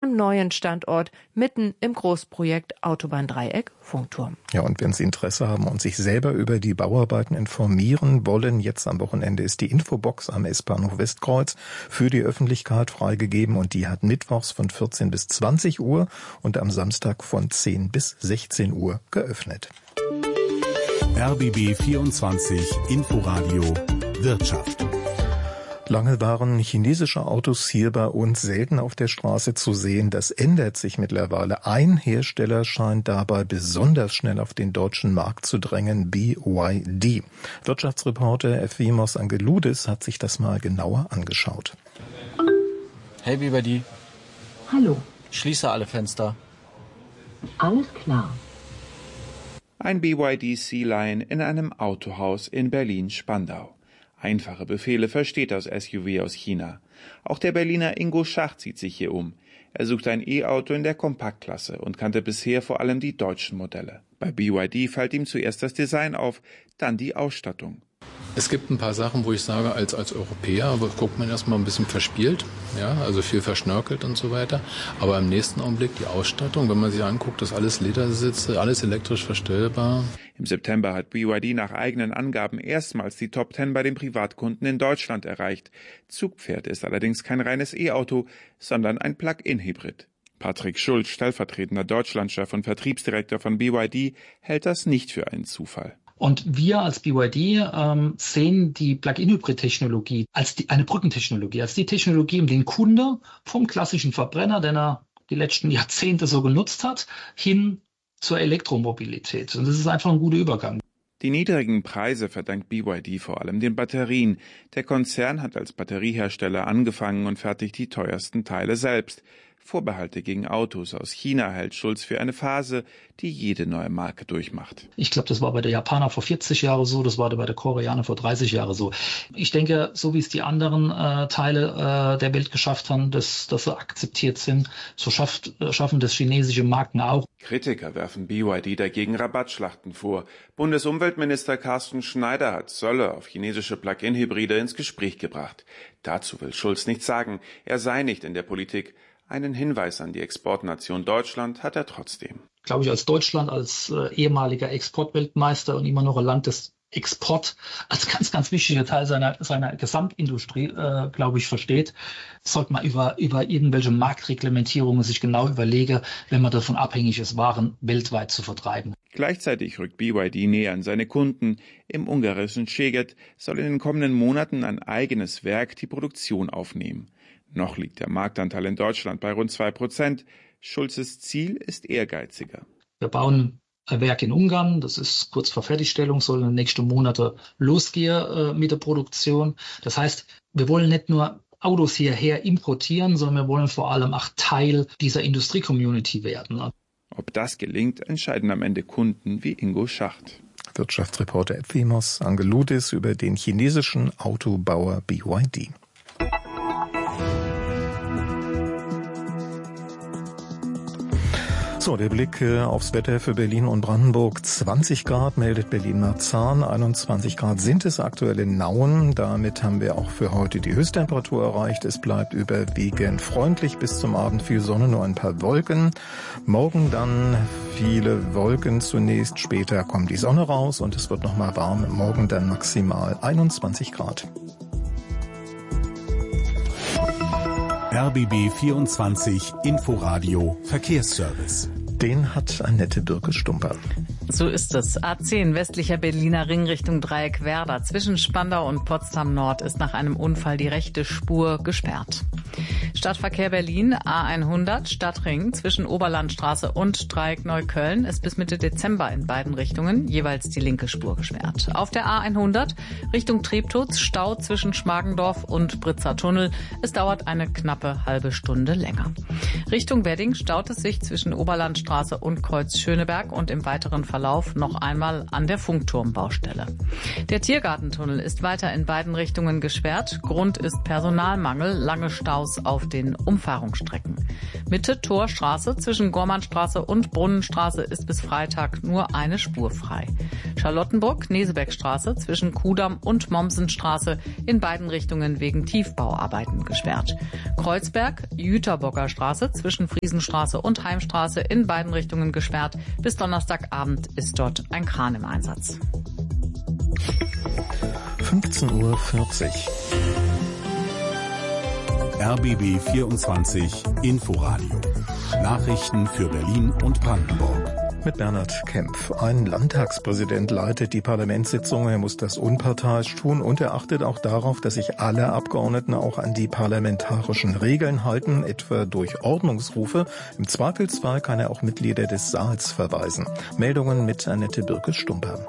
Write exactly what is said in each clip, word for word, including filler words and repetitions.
am neuen Standort mitten im Großprojekt Autobahndreieck Funkturm. Ja, und wenn Sie Interesse haben und sich selber über die Bauarbeiten informieren wollen, jetzt am Wochenende ist die Infobox am S-Bahnhof Westkreuz für die Öffentlichkeit freigegeben und die hat mittwochs von vierzehn bis zwanzig Uhr und am Samstag von zehn bis sechzehn Uhr geöffnet. R B B vierundzwanzig Inforadio Wirtschaft. Lange waren chinesische Autos hier bei uns selten auf der Straße zu sehen. Das ändert sich mittlerweile. Ein Hersteller scheint dabei besonders schnell auf den deutschen Markt zu drängen, B Y D. Wirtschaftsreporter Efimos Angeloudis hat sich das mal genauer angeschaut. Hey B Y D. Hallo. Schließe alle Fenster. Alles klar. Ein B Y D Sea-Lion in einem Autohaus in Berlin-Spandau. Einfache Befehle versteht das S U V aus China. Auch der Berliner Ingo Schacht zieht sich hier um. Er sucht ein E-Auto in der Kompaktklasse und kannte bisher vor allem die deutschen Modelle. Bei B Y D fällt ihm zuerst das Design auf, dann die Ausstattung. Es gibt ein paar Sachen, wo ich sage, als, als Europäer guckt man erstmal ein bisschen verspielt, ja, also viel verschnörkelt und so weiter. Aber im nächsten Augenblick die Ausstattung, wenn man sich anguckt, das alles Ledersitze, alles elektrisch verstellbar. Im September hat B Y D nach eigenen Angaben erstmals die Top Ten bei den Privatkunden in Deutschland erreicht. Zugpferd ist allerdings kein reines E-Auto, sondern ein Plug-in-Hybrid. Patrick Schulz, stellvertretender Deutschlandchef und Vertriebsdirektor von B Y D, hält das nicht für einen Zufall. Und wir als B Y D ähm, sehen die Plug-in-Hybrid-Technologie als die, eine Brückentechnologie, als die Technologie, um den Kunde vom klassischen Verbrenner, den er die letzten Jahrzehnte so genutzt hat, hin zur Elektromobilität. Und das ist einfach ein guter Übergang. Die niedrigen Preise verdankt B Y D vor allem den Batterien. Der Konzern hat als Batteriehersteller angefangen und fertigt die teuersten Teile selbst. Vorbehalte gegen Autos aus China hält Schulz für eine Phase, die jede neue Marke durchmacht. Ich glaube, das war bei der Japaner vor vierzig Jahren so, das war bei der Koreaner vor dreißig Jahren so. Ich denke, so wie es die anderen äh, Teile äh, der Welt geschafft haben, dass, dass sie akzeptiert sind, so schafft, äh, schaffen das chinesische Marken auch. Kritiker werfen B Y D dagegen Rabattschlachten vor. Bundesumweltminister Carsten Schneider hat Zölle auf chinesische Plug-in-Hybride ins Gespräch gebracht. Dazu will Schulz nichts sagen, er sei nicht in der Politik. Einen Hinweis an die Exportnation Deutschland hat er trotzdem. Glaube ich, als Deutschland, als äh, ehemaliger Exportweltmeister und immer noch ein Land, das Export als ganz, ganz wichtiger Teil seiner, seiner Gesamtindustrie, äh, glaube ich, versteht, sollte man über, über irgendwelche Marktreglementierungen sich genau überlegen, wenn man davon abhängig ist, Waren weltweit zu vertreiben. Gleichzeitig rückt B Y D näher an seine Kunden. Im ungarischen Szeged soll in den kommenden Monaten ein eigenes Werk die Produktion aufnehmen. Noch liegt der Marktanteil in Deutschland bei rund zwei Prozent. Schulzes Ziel ist ehrgeiziger. Wir bauen ein Werk in Ungarn, das ist kurz vor Fertigstellung, soll in den nächsten Monaten losgehen äh, mit der Produktion. Das heißt, wir wollen nicht nur Autos hierher importieren, sondern wir wollen vor allem auch Teil dieser Industrie-Community werden. Ob das gelingt, entscheiden am Ende Kunden wie Ingo Schacht. Wirtschaftsreporter Efimos Angeloudis über den chinesischen Autobauer B Y D. So, der Blick äh, aufs Wetter für Berlin und Brandenburg. zwanzig Grad meldet Berlin-Marzahn, einundzwanzig Grad sind es aktuell in Nauen. Damit haben wir auch für heute die Höchsttemperatur erreicht. Es bleibt überwiegend freundlich bis zum Abend, viel Sonne, nur ein paar Wolken. Morgen dann viele Wolken zunächst, später kommt die Sonne raus und es wird nochmal warm. Morgen dann maximal einundzwanzig Grad. R B B vierundzwanzig Inforadio Verkehrsservice. Den hat Annette Birke-Stumper. So ist es. A zehn westlicher Berliner Ring Richtung Dreieck Werder. Zwischen Spandau und Potsdam Nord ist nach einem Unfall die rechte Spur gesperrt. Stadtverkehr Berlin, A hundert, Stadtring zwischen Oberlandstraße und Dreieck Neukölln ist bis Mitte Dezember in beiden Richtungen jeweils die linke Spur gesperrt. Auf der A hundert Richtung Treptow Stau zwischen Schmargendorf und Britzer Tunnel. Es dauert eine knappe halbe Stunde länger. Richtung Wedding staut es sich zwischen Oberlandstraße und Kreuz Schöneberg und im weiteren Verlauf noch einmal an der Funkturmbaustelle. Der Tiergartentunnel ist weiter in beiden Richtungen gesperrt. Grund ist Personalmangel, lange Staus auf den Umfahrungsstrecken. Mitte Torstraße zwischen Gormannstraße und Brunnenstraße ist bis Freitag nur eine Spur frei. Charlottenburg, Nesebeckstraße zwischen Kudamm und Mommsenstraße in beiden Richtungen wegen Tiefbauarbeiten gesperrt. Kreuzberg, Jüterbocker Straße zwischen Friesenstraße und Heimstraße in beiden Richtungen gesperrt. Bis Donnerstagabend ist dort ein Kran im Einsatz. fünfzehn Uhr vierzig. R B B vierundzwanzig Inforadio. Nachrichten für Berlin und Brandenburg. Mit Bernhard Kempf. Ein Landtagspräsident leitet die Parlamentssitzung. Er muss das unparteiisch tun und er achtet auch darauf, dass sich alle Abgeordneten auch an die parlamentarischen Regeln halten, etwa durch Ordnungsrufe. Im Zweifelsfall kann er auch Mitglieder des Saals verweisen. Meldungen mit Annette Birkes-Stumper.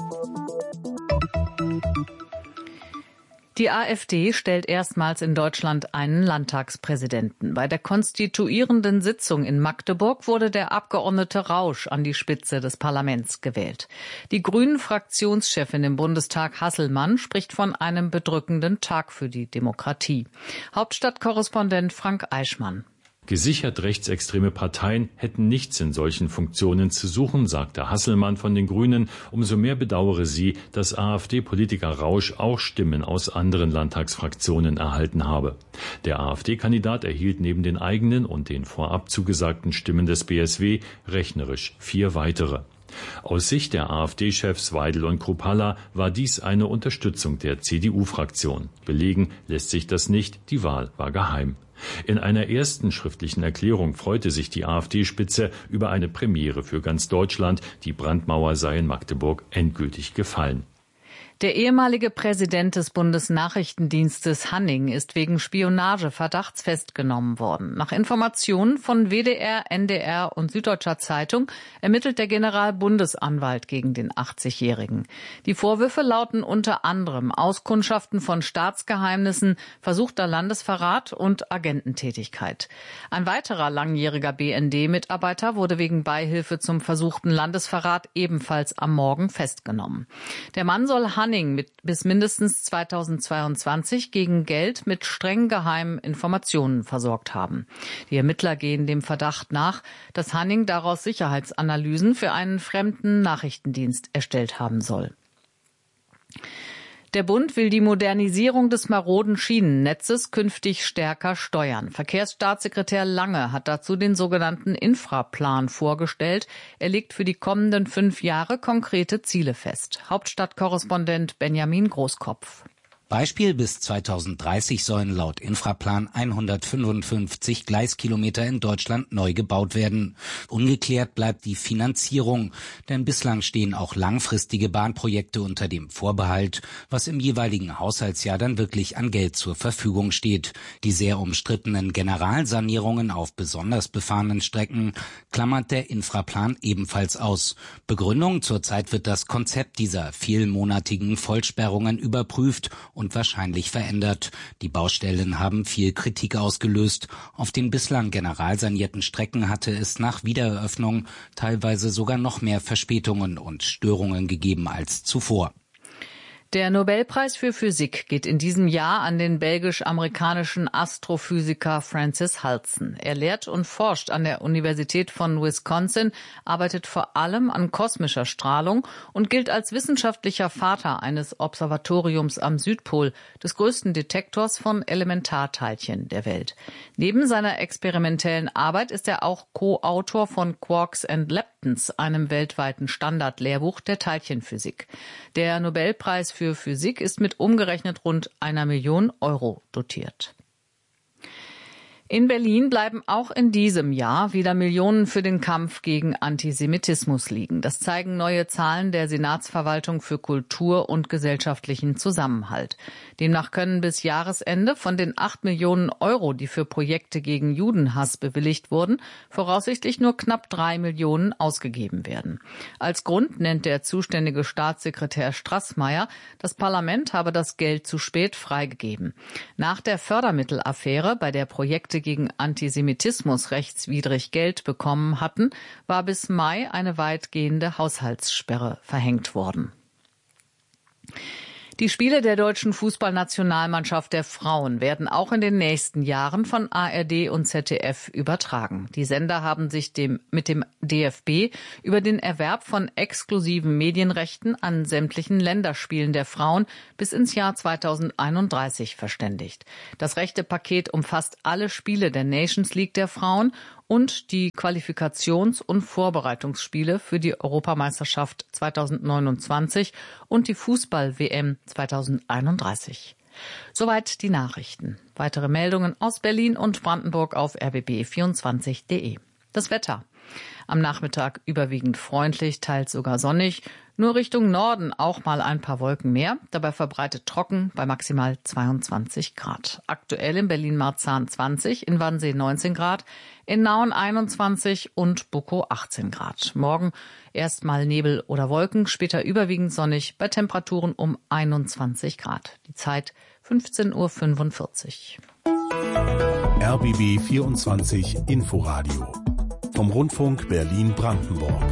Die AfD stellt erstmals in Deutschland einen Landtagspräsidenten. Bei der konstituierenden Sitzung in Magdeburg wurde der Abgeordnete Rausch an die Spitze des Parlaments gewählt. Die Grünen-Fraktionschefin im Bundestag Hasselmann spricht von einem bedrückenden Tag für die Demokratie. Hauptstadtkorrespondent Frank Eichmann. Gesichert rechtsextreme Parteien hätten nichts in solchen Funktionen zu suchen, sagte Hasselmann von den Grünen. Umso mehr bedauere sie, dass AfD-Politiker Rausch auch Stimmen aus anderen Landtagsfraktionen erhalten habe. Der AfD-Kandidat erhielt neben den eigenen und den vorab zugesagten Stimmen des B S W rechnerisch vier weitere. Aus Sicht der AfD-Chefs Weidel und Kruppalla war dies eine Unterstützung der C D U-Fraktion. Belegen lässt sich das nicht, die Wahl war geheim. In einer ersten schriftlichen Erklärung freute sich die AfD-Spitze über eine Premiere für ganz Deutschland. Die Brandmauer sei in Magdeburg endgültig gefallen. Der ehemalige Präsident des Bundesnachrichtendienstes Hanning ist wegen Spionageverdachts festgenommen worden. Nach Informationen von W D R, N D R und Süddeutscher Zeitung ermittelt der Generalbundesanwalt gegen den achtzigjährigen. Die Vorwürfe lauten unter anderem Auskundschaften von Staatsgeheimnissen, versuchter Landesverrat und Agententätigkeit. Ein weiterer langjähriger B N D-Mitarbeiter wurde wegen Beihilfe zum versuchten Landesverrat ebenfalls am Morgen festgenommen. Der Mann soll Hanning mit bis mindestens zweitausendzweiundzwanzig gegen Geld mit streng geheimen Informationen versorgt haben. Die Ermittler gehen dem Verdacht nach, dass Hanning daraus Sicherheitsanalysen für einen fremden Nachrichtendienst erstellt haben soll. Der Bund will die Modernisierung des maroden Schienennetzes künftig stärker steuern. Verkehrsstaatssekretär Lange hat dazu den sogenannten Infraplan vorgestellt. Er legt für die kommenden fünf Jahre konkrete Ziele fest. Hauptstadtkorrespondent Benjamin Großkopf. Beispiel: bis zweitausenddreißig sollen laut Infraplan hundertfünfundfünfzig Gleiskilometer in Deutschland neu gebaut werden. Ungeklärt bleibt die Finanzierung, denn bislang stehen auch langfristige Bahnprojekte unter dem Vorbehalt, was im jeweiligen Haushaltsjahr dann wirklich an Geld zur Verfügung steht. Die sehr umstrittenen Generalsanierungen auf besonders befahrenen Strecken klammert der Infraplan ebenfalls aus. Begründung: zurzeit wird das Konzept dieser vielmonatigen Vollsperrungen überprüft und wahrscheinlich verändert. Die Baustellen haben viel Kritik ausgelöst. Auf den bislang generalsanierten Strecken hatte es nach Wiedereröffnung teilweise sogar noch mehr Verspätungen und Störungen gegeben als zuvor. Der Nobelpreis für Physik geht in diesem Jahr an den belgisch-amerikanischen Astrophysiker Francis Halson. Er lehrt und forscht an der Universität von Wisconsin, arbeitet vor allem an kosmischer Strahlung und gilt als wissenschaftlicher Vater eines Observatoriums am Südpol, des größten Detektors von Elementarteilchen der Welt. Neben seiner experimentellen Arbeit ist er auch Co-Autor von Quarks and Leptons, einem weltweiten Standardlehrbuch der Teilchenphysik. Der Nobelpreis für Physik ist mit umgerechnet rund einer Million Euro dotiert. In Berlin bleiben auch in diesem Jahr wieder Millionen für den Kampf gegen Antisemitismus liegen. Das zeigen neue Zahlen der Senatsverwaltung für Kultur und gesellschaftlichen Zusammenhalt. Demnach können bis Jahresende von den acht Millionen Euro, die für Projekte gegen Judenhass bewilligt wurden, voraussichtlich nur knapp drei Millionen ausgegeben werden. Als Grund nennt der zuständige Staatssekretär Straßmeier, das Parlament habe das Geld zu spät freigegeben. Nach der Fördermittelaffäre, bei der Projekte gegen Antisemitismus rechtswidrig Geld bekommen hatten, war bis Mai eine weitgehende Haushaltssperre verhängt worden. Die Spiele der deutschen Fußballnationalmannschaft der Frauen werden auch in den nächsten Jahren von A R D und Z D F übertragen. Die Sender haben sich dem, mit dem D F B über den Erwerb von exklusiven Medienrechten an sämtlichen Länderspielen der Frauen bis ins Jahr zweitausendeinunddreißig verständigt. Das Rechtepaket umfasst alle Spiele der Nations League der Frauen und die Qualifikations- und Vorbereitungsspiele für die Europameisterschaft zweitausendneunundzwanzig und die Fußball-W M zweitausendeinunddreißig. Soweit die Nachrichten. Weitere Meldungen aus Berlin und Brandenburg auf r b b vierundzwanzig punkt de. Das Wetter. Am Nachmittag überwiegend freundlich, teils sogar sonnig. Nur Richtung Norden auch mal ein paar Wolken mehr. Dabei verbreitet trocken bei maximal zweiundzwanzig Grad. Aktuell in Berlin-Marzahn zwanzig, in Wannsee neunzehn Grad, in Nauen einundzwanzig und Bukow achtzehn Grad. Morgen erst mal Nebel oder Wolken, später überwiegend sonnig bei Temperaturen um einundzwanzig Grad. Die Zeit fünfzehn Uhr fünfundvierzig. R B B vierundzwanzig Inforadio vom Rundfunk Berlin-Brandenburg.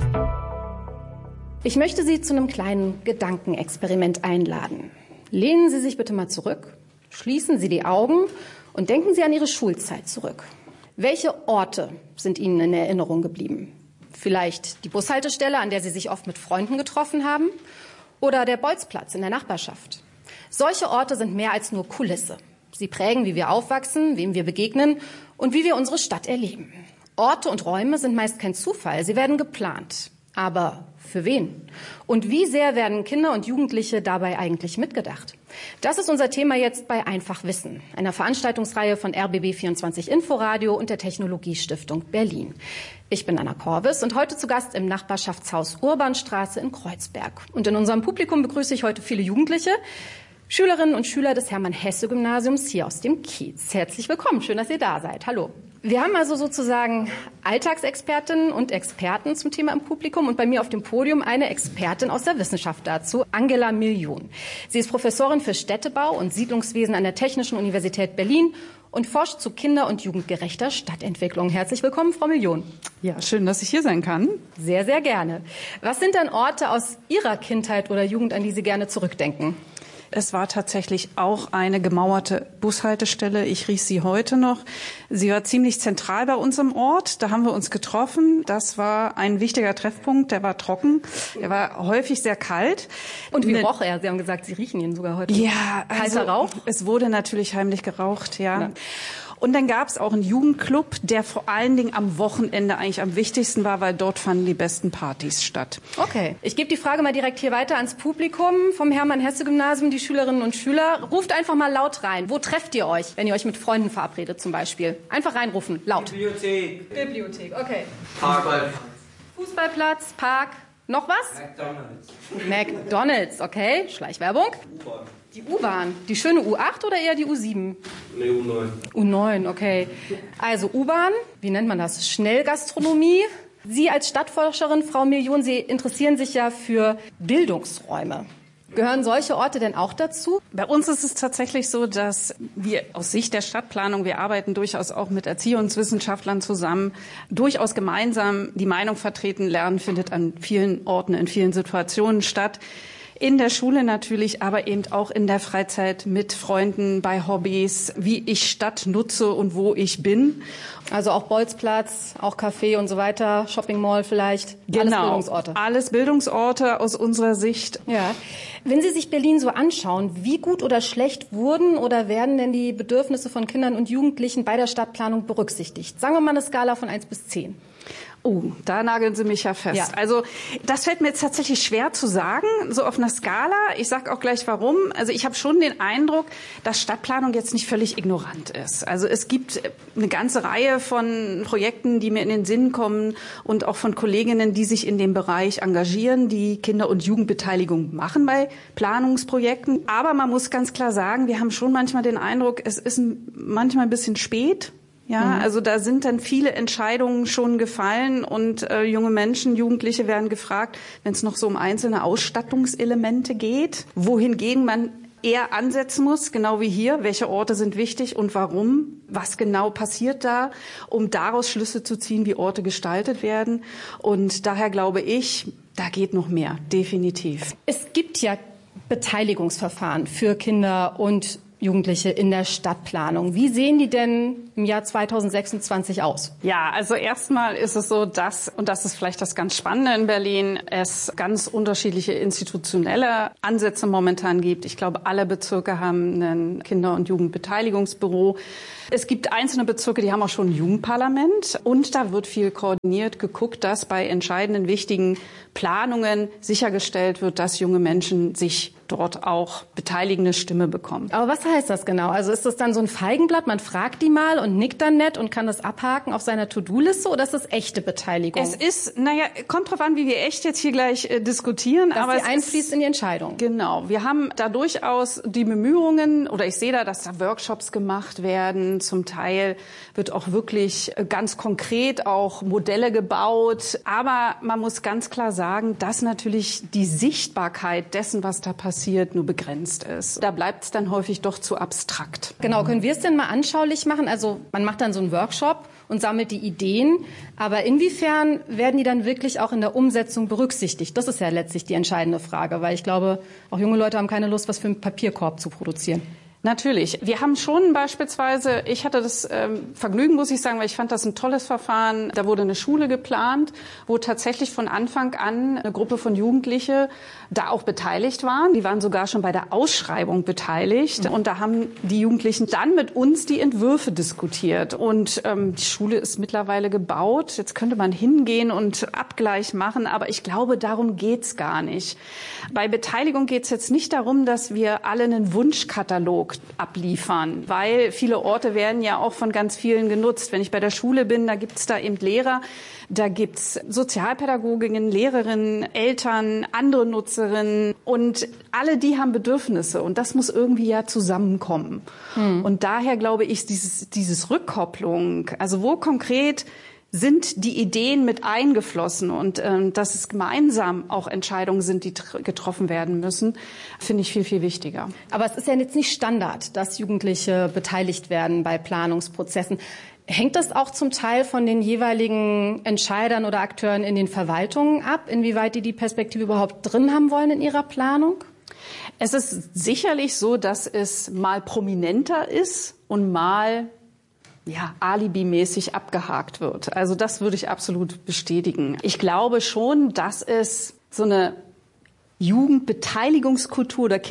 Ich möchte Sie zu einem kleinen Gedankenexperiment einladen. Lehnen Sie sich bitte mal zurück, schließen Sie die Augen und denken Sie an Ihre Schulzeit zurück. Welche Orte sind Ihnen in Erinnerung geblieben? Vielleicht die Bushaltestelle, an der Sie sich oft mit Freunden getroffen haben, oder der Bolzplatz in der Nachbarschaft. Solche Orte sind mehr als nur Kulisse. Sie prägen, wie wir aufwachsen, wem wir begegnen und wie wir unsere Stadt erleben. Orte und Räume sind meist kein Zufall, sie werden geplant. Aber für wen? Und wie sehr werden Kinder und Jugendliche dabei eigentlich mitgedacht? Das ist unser Thema jetzt bei Einfach Wissen, einer Veranstaltungsreihe von R B B vierundzwanzig Inforadio und der Technologiestiftung Berlin. Ich bin Anna Korvis und heute zu Gast im Nachbarschaftshaus Urbanstraße in Kreuzberg. Und in unserem Publikum begrüße ich heute viele Jugendliche, Schülerinnen und Schüler des Hermann-Hesse-Gymnasiums hier aus dem Kiez. Herzlich willkommen, schön, dass ihr da seid. Hallo. Wir haben also sozusagen Alltagsexpertinnen und Experten zum Thema im Publikum und bei mir auf dem Podium eine Expertin aus der Wissenschaft dazu, Angela Million. Sie ist Professorin für Städtebau und Siedlungswesen an der Technischen Universität Berlin und forscht zu kinder- und jugendgerechter Stadtentwicklung. Herzlich willkommen, Frau Million. Ja, schön, dass ich hier sein kann. Sehr, sehr gerne. Was sind denn Orte aus Ihrer Kindheit oder Jugend, an die Sie gerne zurückdenken? Es war tatsächlich auch eine gemauerte Bushaltestelle. Ich rieche sie heute noch. Sie war ziemlich zentral bei uns im Ort. Da haben wir uns getroffen. Das war ein wichtiger Treffpunkt. Der war trocken. Er war häufig sehr kalt. Und wie roch er? Sie haben gesagt, Sie riechen ihn sogar heute. Ja, also, kalter Rauch? Es wurde natürlich heimlich geraucht, ja. ja. Und dann gab es auch einen Jugendclub, der vor allen Dingen am Wochenende eigentlich am wichtigsten war, weil dort fanden die besten Partys statt. Okay, ich gebe die Frage mal direkt hier weiter ans Publikum vom Hermann-Hesse-Gymnasium, die Schülerinnen und Schüler. Ruft einfach mal laut rein. Wo trefft ihr euch, wenn ihr euch mit Freunden verabredet zum Beispiel? Einfach reinrufen, laut. Bibliothek. Bibliothek, okay. Parkplatz. Fußballplatz, Park. Noch was? McDonald's. McDonald's, okay. Schleichwerbung. U-Bahn. Die U-Bahn. Die schöne U acht oder eher die U sieben? Nee, U neun. U neun, okay. Also U-Bahn, wie nennt man das? Schnellgastronomie. Sie als Stadtforscherin, Frau Million, Sie interessieren sich ja für Bildungsräume. Gehören solche Orte denn auch dazu? Bei uns ist es tatsächlich so, dass wir aus Sicht der Stadtplanung, wir arbeiten durchaus auch mit Erziehungswissenschaftlern zusammen, durchaus gemeinsam die Meinung vertreten. Lernen findet an vielen Orten, in vielen Situationen statt. In der Schule natürlich, aber eben auch in der Freizeit mit Freunden, bei Hobbys, wie ich Stadt nutze und wo ich bin. Also auch Bolzplatz, auch Café und so weiter, Shopping Mall vielleicht. Genau, alles Bildungsorte. Alles Bildungsorte aus unserer Sicht. Ja. Wenn Sie sich Berlin so anschauen, wie gut oder schlecht wurden oder werden denn die Bedürfnisse von Kindern und Jugendlichen bei der Stadtplanung berücksichtigt? Sagen wir mal eine Skala von eins bis zehn. Oh, da nageln Sie mich ja fest. Ja. Also das fällt mir jetzt tatsächlich schwer zu sagen, so auf einer Skala. Ich sage auch gleich warum. Also ich habe schon den Eindruck, dass Stadtplanung jetzt nicht völlig ignorant ist. Also es gibt eine ganze Reihe von Projekten, die mir in den Sinn kommen und auch von Kolleginnen, die sich in dem Bereich engagieren, die Kinder- und Jugendbeteiligung machen bei Planungsprojekten. Aber man muss ganz klar sagen, wir haben schon manchmal den Eindruck, es ist manchmal ein bisschen spät. Ja, mhm. also da sind dann viele Entscheidungen schon gefallen und äh, junge Menschen, Jugendliche werden gefragt, wenn es noch so um einzelne Ausstattungselemente geht, wohingegen man eher ansetzen muss, genau wie hier, welche Orte sind wichtig und warum, was genau passiert da, um daraus Schlüsse zu ziehen, wie Orte gestaltet werden. Und daher glaube ich, da geht noch mehr, definitiv. Es gibt ja Beteiligungsverfahren für Kinder und Jugendliche in der Stadtplanung. Wie sehen die denn im Jahr zweitausendsechsundzwanzig aus? Ja, also erstmal ist es so, dass, und das ist vielleicht das ganz Spannende in Berlin, es ganz unterschiedliche institutionelle Ansätze momentan gibt. Ich glaube, alle Bezirke haben ein Kinder- und Jugendbeteiligungsbüro. Es gibt einzelne Bezirke, die haben auch schon ein Jugendparlament. Und da wird viel koordiniert geguckt, dass bei entscheidenden, wichtigen Planungen sichergestellt wird, dass junge Menschen sich dort auch beteiligende Stimme bekommen. Aber was heißt das genau? Also ist das dann so ein Feigenblatt, man fragt die mal und nickt dann nett und kann das abhaken auf seiner To-Do-Liste, oder ist das echte Beteiligung? Es ist, naja, kommt drauf an, wie wir echt jetzt hier gleich äh, diskutieren. Dass aber die es einfließt ist, in die Entscheidung. Genau. Wir haben da durchaus die Bemühungen, oder ich sehe da, dass da Workshops gemacht werden. Zum Teil wird auch wirklich ganz konkret auch Modelle gebaut. Aber man muss ganz klar sagen, dass natürlich die Sichtbarkeit dessen, was da passiert, nur begrenzt ist. Da bleibt es dann häufig doch zu abstrakt. Genau, können wir es denn mal anschaulich machen? Also man macht dann so einen Workshop und sammelt die Ideen, aber inwiefern werden die dann wirklich auch in der Umsetzung berücksichtigt? Das ist ja letztlich die entscheidende Frage, weil ich glaube, auch junge Leute haben keine Lust, was für einen Papierkorb zu produzieren. Natürlich. Wir haben schon beispielsweise, ich hatte das ähm, Vergnügen, muss ich sagen, weil ich fand das ein tolles Verfahren. Da wurde eine Schule geplant, wo tatsächlich von Anfang an eine Gruppe von Jugendliche da auch beteiligt waren. Die waren sogar schon bei der Ausschreibung beteiligt. Mhm. Und da haben die Jugendlichen dann mit uns die Entwürfe diskutiert. Und ähm, die Schule ist mittlerweile gebaut. Jetzt könnte man hingehen und Abgleich machen, aber ich glaube, darum geht's gar nicht. Bei Beteiligung geht's jetzt nicht darum, dass wir alle einen Wunschkatalog abliefern, weil viele Orte werden ja auch von ganz vielen genutzt. Wenn ich bei der Schule bin, da gibt's da eben Lehrer, da gibt's Sozialpädagoginnen, Lehrerinnen, Eltern, andere Nutzerinnen und alle die haben Bedürfnisse und das muss irgendwie ja zusammenkommen. Hm. Und daher glaube ich, dieses, dieses Rückkopplung, also wo konkret sind die Ideen mit eingeflossen und ähm, dass es gemeinsam auch Entscheidungen sind, die getroffen werden müssen, finde ich viel, viel wichtiger. Aber es ist ja jetzt nicht Standard, dass Jugendliche beteiligt werden bei Planungsprozessen. Hängt das auch zum Teil von den jeweiligen Entscheidern oder Akteuren in den Verwaltungen ab, inwieweit die die Perspektive überhaupt drin haben wollen in ihrer Planung? Es ist sicherlich so, dass es mal prominenter ist und mal ja, alibimäßig abgehakt wird. Also das würde ich absolut bestätigen. Ich glaube schon, dass es so eine Jugendbeteiligungskultur oder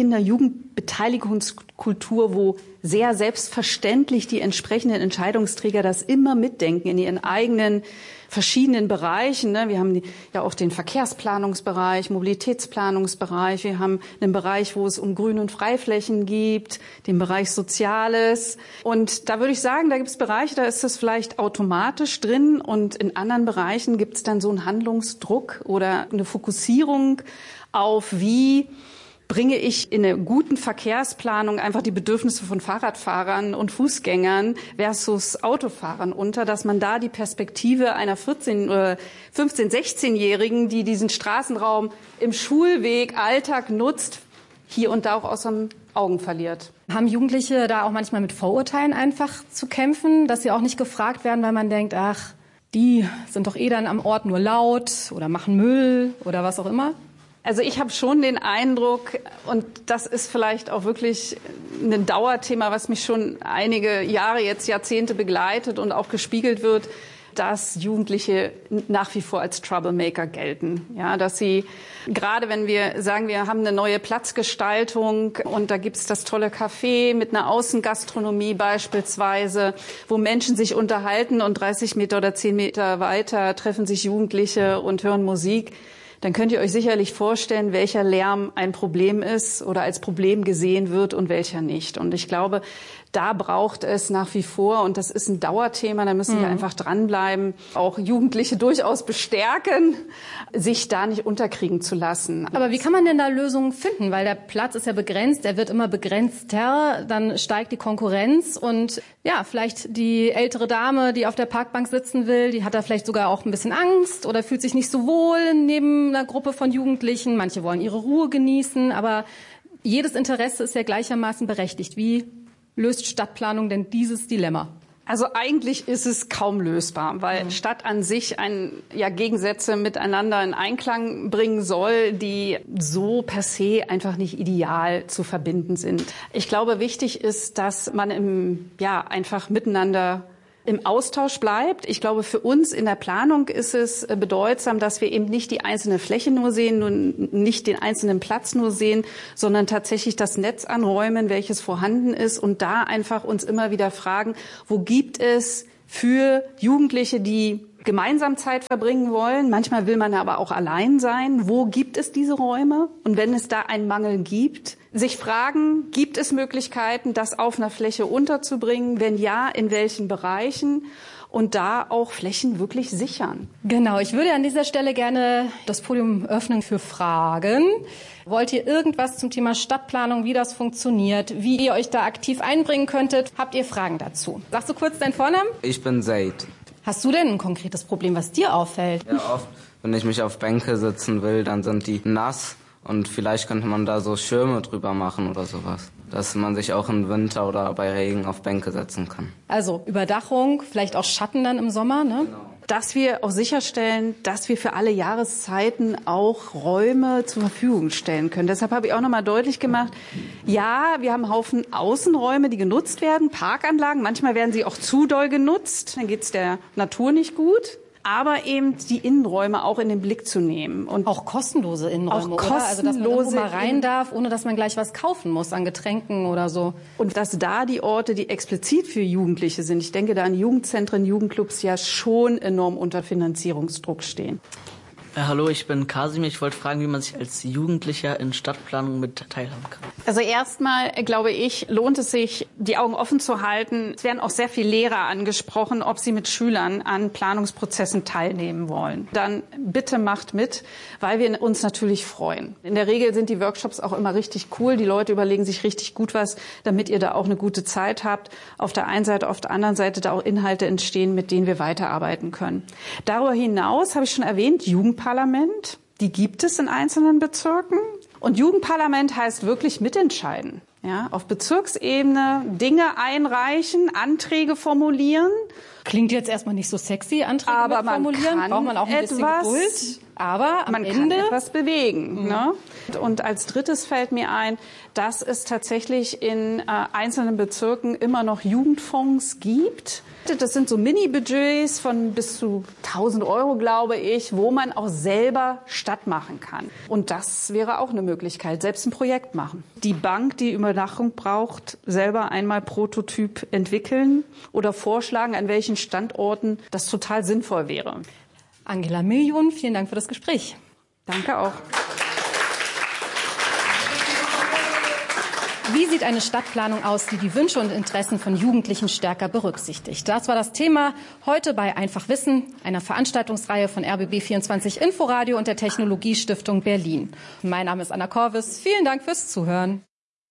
Kinder-Jugendbeteiligungskultur, wo sehr selbstverständlich die entsprechenden Entscheidungsträger das immer mitdenken in ihren eigenen verschiedenen Bereichen. Wir haben ja auch den Verkehrsplanungsbereich, Mobilitätsplanungsbereich. Wir haben einen Bereich, wo es um Grün- und Freiflächen geht, den Bereich Soziales. Und da würde ich sagen, da gibt es Bereiche, da ist das vielleicht automatisch drin. Und in anderen Bereichen gibt es dann so einen Handlungsdruck oder eine Fokussierung auf, wie bringe ich in einer guten Verkehrsplanung einfach die Bedürfnisse von Fahrradfahrern und Fußgängern versus Autofahrern unter, dass man da die Perspektive einer vierzehn- oder fünfzehn-, sechzehnjährigen, die diesen Straßenraum im Schulweg, Alltag nutzt, hier und da auch aus den Augen verliert. Haben Jugendliche da auch manchmal mit Vorurteilen einfach zu kämpfen, dass sie auch nicht gefragt werden, weil man denkt, ach, die sind doch eh dann am Ort nur laut oder machen Müll oder was auch immer? Also ich habe schon den Eindruck, und das ist vielleicht auch wirklich ein Dauerthema, was mich schon einige Jahre, jetzt Jahrzehnte begleitet und auch gespiegelt wird, dass Jugendliche nach wie vor als Troublemaker gelten. Ja, dass sie, gerade wenn wir sagen, wir haben eine neue Platzgestaltung und da gibt's das tolle Café mit einer Außengastronomie beispielsweise, wo Menschen sich unterhalten und dreißig Meter oder zehn Meter weiter treffen sich Jugendliche und hören Musik, dann könnt ihr euch sicherlich vorstellen, welcher Lärm ein Problem ist oder als Problem gesehen wird und welcher nicht. Und ich glaube, da braucht es nach wie vor, und das ist ein Dauerthema, da müssen wir mhm. einfach dranbleiben, auch Jugendliche durchaus bestärken, sich da nicht unterkriegen zu lassen. Aber wie kann man denn da Lösungen finden? Weil der Platz ist ja begrenzt, der wird immer begrenzter, dann steigt die Konkurrenz und ja, vielleicht die ältere Dame, die auf der Parkbank sitzen will, die hat da vielleicht sogar auch ein bisschen Angst oder fühlt sich nicht so wohl neben einer Gruppe von Jugendlichen. Manche wollen ihre Ruhe genießen, aber jedes Interesse ist ja gleichermaßen berechtigt. Wie löst Stadtplanung denn dieses Dilemma? Also eigentlich ist es kaum lösbar, weil mhm. Stadt an sich ein, ja, Gegensätze miteinander in Einklang bringen soll, die so per se einfach nicht ideal zu verbinden sind. Ich glaube, wichtig ist, dass man im, ja, einfach miteinander im Austausch bleibt. Ich glaube, für uns in der Planung ist es bedeutsam, dass wir eben nicht die einzelne Fläche nur sehen, nur nicht den einzelnen Platz nur sehen, sondern tatsächlich das Netz an Räumen, welches vorhanden ist, und da einfach uns immer wieder fragen, wo gibt es für Jugendliche, die gemeinsam Zeit verbringen wollen. Manchmal will man aber auch allein sein. Wo gibt es diese Räume? Und wenn es da einen Mangel gibt, sich fragen, gibt es Möglichkeiten, das auf einer Fläche unterzubringen? Wenn ja, in welchen Bereichen? Und da auch Flächen wirklich sichern. Genau, ich würde an dieser Stelle gerne das Podium öffnen für Fragen. Wollt ihr irgendwas zum Thema Stadtplanung, wie das funktioniert, wie ihr euch da aktiv einbringen könntet? Habt ihr Fragen dazu? Sagst du kurz deinen Vornamen? Ich bin Zaid. Hast du denn ein konkretes Problem, was dir auffällt? Ja, oft, wenn ich mich auf Bänke sitzen will, dann sind die nass und vielleicht könnte man da so Schirme drüber machen oder sowas, dass man sich auch im Winter oder bei Regen auf Bänke setzen kann. Also Überdachung, vielleicht auch Schatten dann im Sommer, ne? Genau. Dass wir auch sicherstellen, dass wir für alle Jahreszeiten auch Räume zur Verfügung stellen können. Deshalb habe ich auch noch mal deutlich gemacht, ja, wir haben einen Haufen Außenräume, die genutzt werden, Parkanlagen. Manchmal werden sie auch zu doll genutzt, dann geht es der Natur nicht gut. Aber eben die Innenräume auch in den Blick zu nehmen. Und auch kostenlose Innenräume, auch kostenlose, oder? Also, dass man irgendwo mal rein darf, ohne dass man gleich was kaufen muss an Getränken oder so. Und dass da die Orte, die explizit für Jugendliche sind, ich denke da an Jugendzentren, Jugendclubs, ja schon enorm unter Finanzierungsdruck stehen. Äh, hallo, ich bin Kasim. Ich wollte fragen, wie man sich als Jugendlicher in Stadtplanung mit teilhaben kann. Also erstmal, glaube ich, lohnt es sich, die Augen offen zu halten. Es werden auch sehr viele Lehrer angesprochen, ob sie mit Schülern an Planungsprozessen teilnehmen wollen. Dann bitte macht mit, weil wir uns natürlich freuen. In der Regel sind die Workshops auch immer richtig cool. Die Leute überlegen sich richtig gut was, damit ihr da auch eine gute Zeit habt. Auf der einen Seite, auf der anderen Seite da auch Inhalte entstehen, mit denen wir weiterarbeiten können. Darüber hinaus habe ich schon erwähnt, Jugendparlament. Die gibt es in einzelnen Bezirken. Und Jugendparlament heißt wirklich mitentscheiden. Ja, auf Bezirksebene Dinge einreichen, Anträge formulieren. Klingt jetzt erstmal nicht so sexy, Anträge aber formulieren. Man kann braucht man auch ein etwas, bisschen Geduld. Aber am man Ende kann etwas bewegen. Mhm. Ne? Und als drittes fällt mir ein, dass es tatsächlich in äh, einzelnen Bezirken immer noch Jugendfonds gibt. Das sind so Mini-Budgets von bis zu tausend Euro, glaube ich, wo man auch selber Stadt machen kann. Und das wäre auch eine Möglichkeit, selbst ein Projekt machen. Die Bank, die Überdachung braucht, selber einmal Prototyp entwickeln oder vorschlagen, an welchen Standorten das total sinnvoll wäre. Angela Million, vielen Dank für das Gespräch. Danke auch. Wie sieht eine Stadtplanung aus, die die Wünsche und Interessen von Jugendlichen stärker berücksichtigt? Das war das Thema heute bei Einfach Wissen, einer Veranstaltungsreihe von R B B vierundzwanzig Inforadio und der Technologiestiftung Berlin. Mein Name ist Anna Korvis. Vielen Dank fürs Zuhören.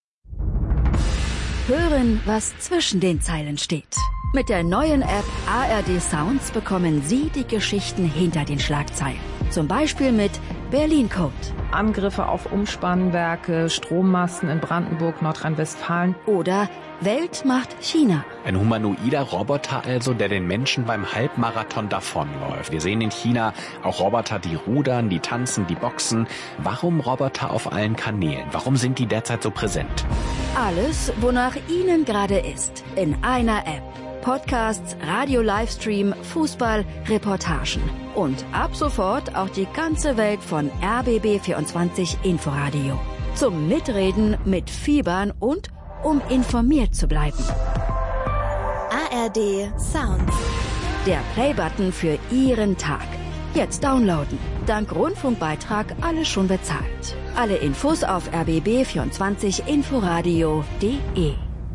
Hören, was zwischen den Zeilen steht. Mit der neuen App A R D Sounds bekommen Sie die Geschichten hinter den Schlagzeilen. Zum Beispiel mit Berlin Code. Angriffe auf Umspannwerke, Strommasten in Brandenburg, Nordrhein-Westfalen. Oder Welt macht China. Ein humanoider Roboter also, der den Menschen beim Halbmarathon davonläuft. Wir sehen in China auch Roboter, die rudern, die tanzen, die boxen. Warum Roboter auf allen Kanälen? Warum sind die derzeit so präsent? Alles, wonach Ihnen gerade ist, in einer App. Podcasts, Radio-Livestream, Fußball, Reportagen. Und ab sofort auch die ganze Welt von R B B vierundzwanzig Inforadio. Zum Mitreden, Mitfiebern und um informiert zu bleiben. A R D Sounds. Der Playbutton für Ihren Tag. Jetzt downloaden. Dank Rundfunkbeitrag alles schon bezahlt. Alle Infos auf r b b vierundzwanzig inforadio punkt de.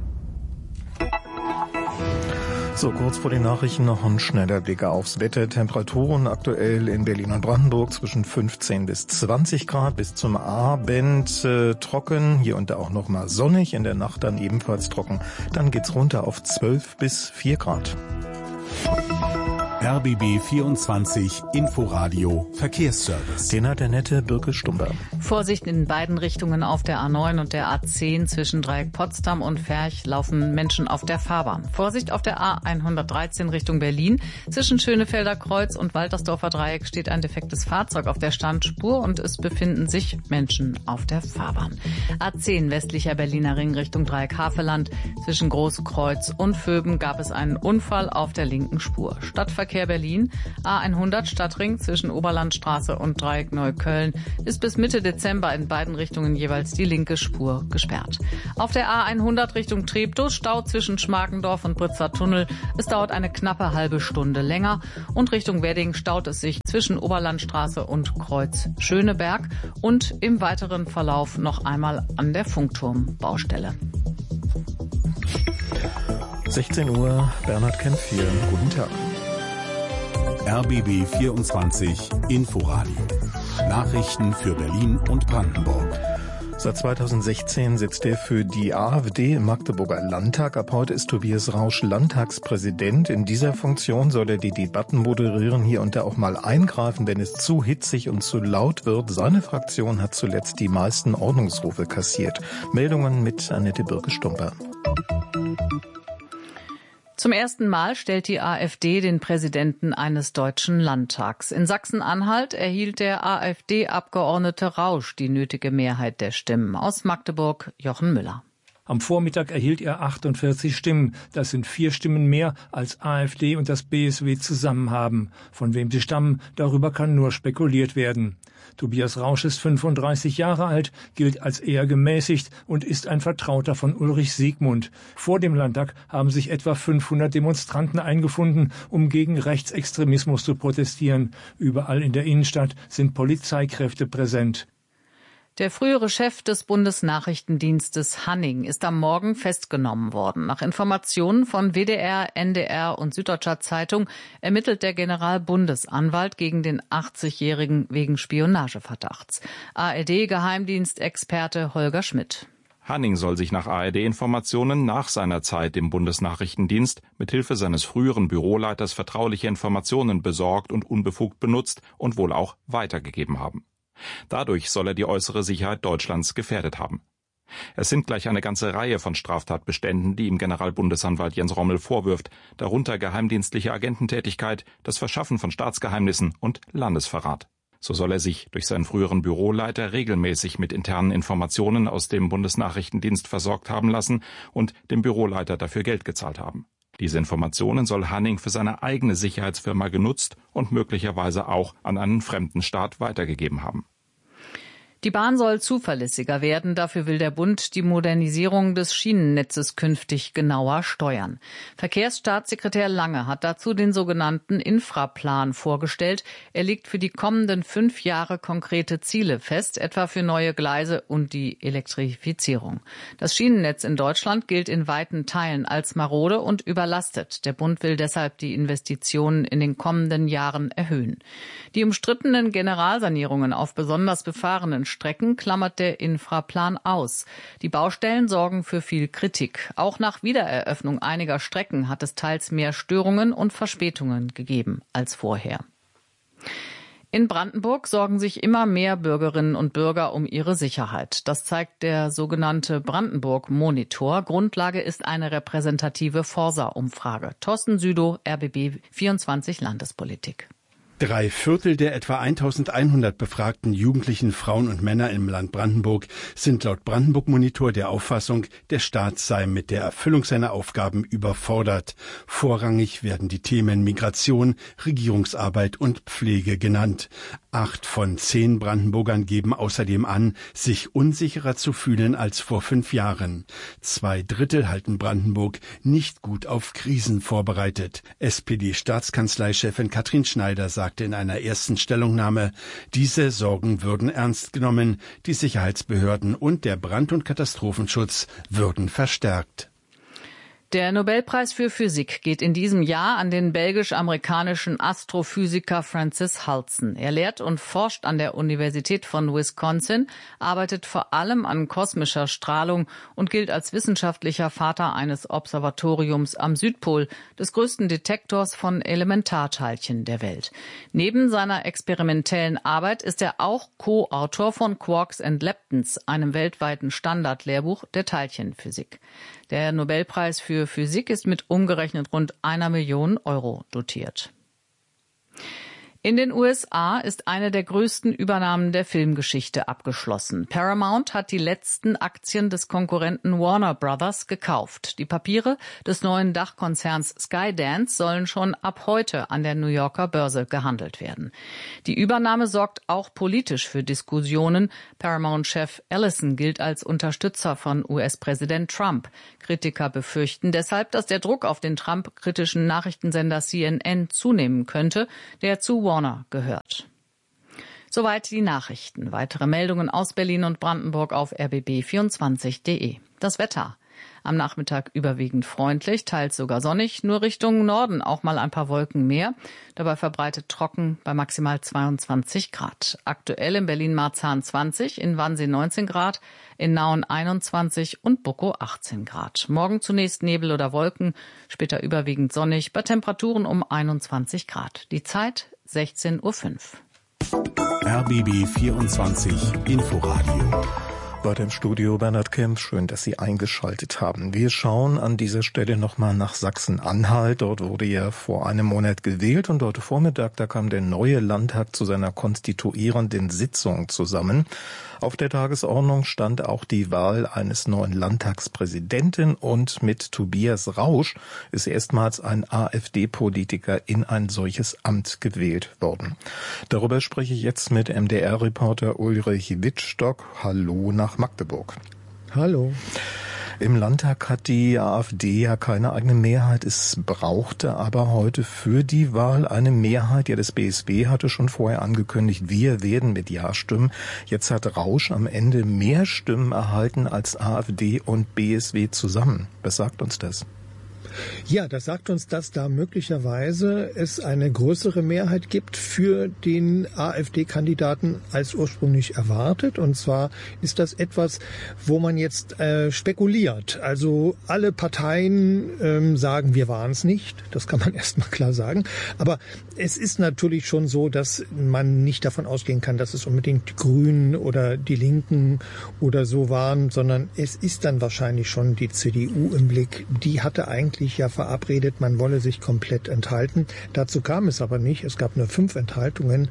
So, kurz vor den Nachrichten noch ein schneller Blick aufs Wetter. Temperaturen aktuell in Berlin und Brandenburg zwischen fünfzehn bis zwanzig Grad, bis zum Abend äh, trocken, hier und da auch noch mal sonnig, in der Nacht dann ebenfalls trocken. Dann geht's runter auf zwölf bis vier Grad. R B B vierundzwanzig Inforadio Verkehrsservice. Den hat der nette Birke Stumber. Vorsicht in beiden Richtungen auf der A neun und der A zehn zwischen Dreieck Potsdam und Ferch laufen Menschen auf der Fahrbahn. Vorsicht auf der A hundertdreizehn Richtung Berlin. Zwischen Schönefelder Kreuz und Waltersdorfer Dreieck steht ein defektes Fahrzeug auf der Standspur und es befinden sich Menschen auf der Fahrbahn. A zehn westlicher Berliner Ring Richtung Dreieck Havelland. Zwischen Großkreuz und Vöben gab es einen Unfall auf der linken Spur. Stadtverkehr Berlin, A hundert Stadtring zwischen Oberlandstraße und Dreieck Neukölln ist bis Mitte Dezember in beiden Richtungen jeweils die linke Spur gesperrt. Auf der A hundert Richtung Treptow Stau zwischen Schmarkendorf und Britzer Tunnel. Es dauert eine knappe halbe Stunde länger und Richtung Wedding staut es sich zwischen Oberlandstraße und Kreuz Schöneberg und im weiteren Verlauf noch einmal an der Funkturmbaustelle. sechzehn Uhr, Bernhard Kempf hier. Guten Tag. R B B vierundzwanzig Inforadio. Nachrichten für Berlin und Brandenburg. Seit zweitausendsechzehn sitzt er für die AfD im Magdeburger Landtag. Ab heute ist Tobias Rausch Landtagspräsident. In dieser Funktion soll er die Debatten moderieren, hier und da auch mal eingreifen, wenn es zu hitzig und zu laut wird. Seine Fraktion hat zuletzt die meisten Ordnungsrufe kassiert. Meldungen mit Annette Birke-Stumper. Zum ersten Mal stellt die AfD den Präsidenten eines deutschen Landtags. In Sachsen-Anhalt erhielt der AfD-Abgeordnete Rausch die nötige Mehrheit der Stimmen. Aus Magdeburg Jochen Müller. Am Vormittag erhielt er achtundvierzig Stimmen. Das sind vier Stimmen mehr, als AfD und das B S W zusammen haben. Von wem sie stammen, darüber kann nur spekuliert werden. Tobias Rausch ist fünfunddreißig Jahre alt, gilt als eher gemäßigt und ist ein Vertrauter von Ulrich Siegmund. Vor dem Landtag haben sich etwa fünfhundert Demonstranten eingefunden, um gegen Rechtsextremismus zu protestieren. Überall in der Innenstadt sind Polizeikräfte präsent. Der frühere Chef des Bundesnachrichtendienstes Hanning ist am Morgen festgenommen worden. Nach Informationen von W D R, N D R und Süddeutscher Zeitung ermittelt der Generalbundesanwalt gegen den achtzigjährigen wegen Spionageverdachts. A R D-Geheimdienstexperte Holger Schmidt. Hanning soll sich nach A R D-Informationen nach seiner Zeit im Bundesnachrichtendienst mithilfe seines früheren Büroleiters vertrauliche Informationen besorgt und unbefugt benutzt und wohl auch weitergegeben haben. Dadurch soll er die äußere Sicherheit Deutschlands gefährdet haben. Es sind gleich eine ganze Reihe von Straftatbeständen, die ihm Generalbundesanwalt Jens Rommel vorwirft, darunter geheimdienstliche Agententätigkeit, das Verschaffen von Staatsgeheimnissen und Landesverrat. So soll er sich durch seinen früheren Büroleiter regelmäßig mit internen Informationen aus dem Bundesnachrichtendienst versorgt haben lassen und dem Büroleiter dafür Geld gezahlt haben. Diese Informationen soll Hanning für seine eigene Sicherheitsfirma genutzt und möglicherweise auch an einen fremden Staat weitergegeben haben. Die Bahn soll zuverlässiger werden. Dafür will der Bund die Modernisierung des Schienennetzes künftig genauer steuern. Verkehrsstaatssekretär Lange hat dazu den sogenannten Infraplan vorgestellt. Er legt für die kommenden fünf Jahre konkrete Ziele fest, etwa für neue Gleise und die Elektrifizierung. Das Schienennetz in Deutschland gilt in weiten Teilen als marode und überlastet. Der Bund will deshalb die Investitionen in den kommenden Jahren erhöhen. Die umstrittenen Generalsanierungen auf besonders befahrenen Strecken klammert der Infraplan aus. Die Baustellen sorgen für viel Kritik. Auch nach Wiedereröffnung einiger Strecken hat es teils mehr Störungen und Verspätungen gegeben als vorher. In Brandenburg sorgen sich immer mehr Bürgerinnen und Bürger um ihre Sicherheit. Das zeigt der sogenannte Brandenburg-Monitor. Grundlage ist eine repräsentative Forsa-Umfrage. Thorsten Südow, R B B vierundzwanzig Landespolitik. Drei Viertel der etwa eintausendeinhundert befragten jugendlichen Frauen und Männer im Land Brandenburg sind laut Brandenburg-Monitor der Auffassung, der Staat sei mit der Erfüllung seiner Aufgaben überfordert. Vorrangig werden die Themen Migration, Regierungsarbeit und Pflege genannt. Acht von zehn Brandenburgern geben außerdem an, sich unsicherer zu fühlen als vor fünf Jahren. Zwei Drittel halten Brandenburg nicht gut auf Krisen vorbereitet. S P D-Staatskanzleichefin Katrin Schneider sagte in einer ersten Stellungnahme, diese Sorgen würden ernst genommen, die Sicherheitsbehörden und der Brand- und Katastrophenschutz würden verstärkt. Der Nobelpreis für Physik geht in diesem Jahr an den belgisch-amerikanischen Astrophysiker Francis Halsen. Er lehrt und forscht an der Universität von Wisconsin, arbeitet vor allem an kosmischer Strahlung und gilt als wissenschaftlicher Vater eines Observatoriums am Südpol, des größten Detektors von Elementarteilchen der Welt. Neben seiner experimentellen Arbeit ist er auch Co-Autor von Quarks and Leptons, einem weltweiten Standardlehrbuch der Teilchenphysik. Der Nobelpreis für Physik ist mit umgerechnet rund einer Million Euro dotiert. In den U S A ist eine der größten Übernahmen der Filmgeschichte abgeschlossen. Paramount hat die letzten Aktien des Konkurrenten Warner Brothers gekauft. Die Papiere des neuen Dachkonzerns Skydance sollen schon ab heute an der New Yorker Börse gehandelt werden. Die Übernahme sorgt auch politisch für Diskussionen. Paramount-Chef Ellison gilt als Unterstützer von U S-Präsident Trump. Kritiker befürchten deshalb, dass der Druck auf den Trump-kritischen Nachrichtensender C N N zunehmen könnte, der zu Warner gehört. Soweit die Nachrichten. Weitere Meldungen aus Berlin und Brandenburg auf r b b vierundzwanzig punkt de. Das Wetter. Am Nachmittag überwiegend freundlich, teils sogar sonnig, nur Richtung Norden auch mal ein paar Wolken mehr. Dabei verbreitet trocken bei maximal zweiundzwanzig Grad. Aktuell in Berlin-Marzahn zwanzig, in Wannsee neunzehn Grad, in Nauen einundzwanzig und Buckow achtzehn Grad. Morgen zunächst Nebel oder Wolken, später überwiegend sonnig, bei Temperaturen um einundzwanzig Grad. Die Zeit sechzehn Uhr fünf. R B B vierundzwanzig Inforadio. Weiter im Studio Bernhard Kempf, schön, dass Sie eingeschaltet haben. Wir schauen an dieser Stelle nochmal nach Sachsen-Anhalt. Dort wurde ja vor einem Monat gewählt und heute Vormittag, da kam der neue Landtag zu seiner konstituierenden Sitzung zusammen. Auf der Tagesordnung stand auch die Wahl eines neuen Landtagspräsidenten und mit Tobias Rausch ist erstmals ein AfD-Politiker in ein solches Amt gewählt worden. Darüber spreche ich jetzt mit M D R-Reporter Ulrich Wittstock. Hallo nach Magdeburg. Hallo. Im Landtag hat die AfD ja keine eigene Mehrheit. Es brauchte aber heute für die Wahl eine Mehrheit. Ja, das B S W hatte schon vorher angekündigt, wir werden mit Ja stimmen. Jetzt hat Rausch am Ende mehr Stimmen erhalten als AfD und B S W zusammen. Was sagt uns das? Ja, das sagt uns, dass da möglicherweise es eine größere Mehrheit gibt für den AfD-Kandidaten als ursprünglich erwartet. Und zwar ist das etwas, wo man jetzt äh, spekuliert. Also alle Parteien ähm, sagen, wir waren es nicht. Das kann man erstmal klar sagen. Aber es ist natürlich schon so, dass man nicht davon ausgehen kann, dass es unbedingt die Grünen oder die Linken oder so waren, sondern es ist dann wahrscheinlich schon die C D U im Blick. Die hatte eigentlich ja verabredet, man wolle sich komplett enthalten. Dazu kam es aber nicht. Es gab nur fünf Enthaltungen.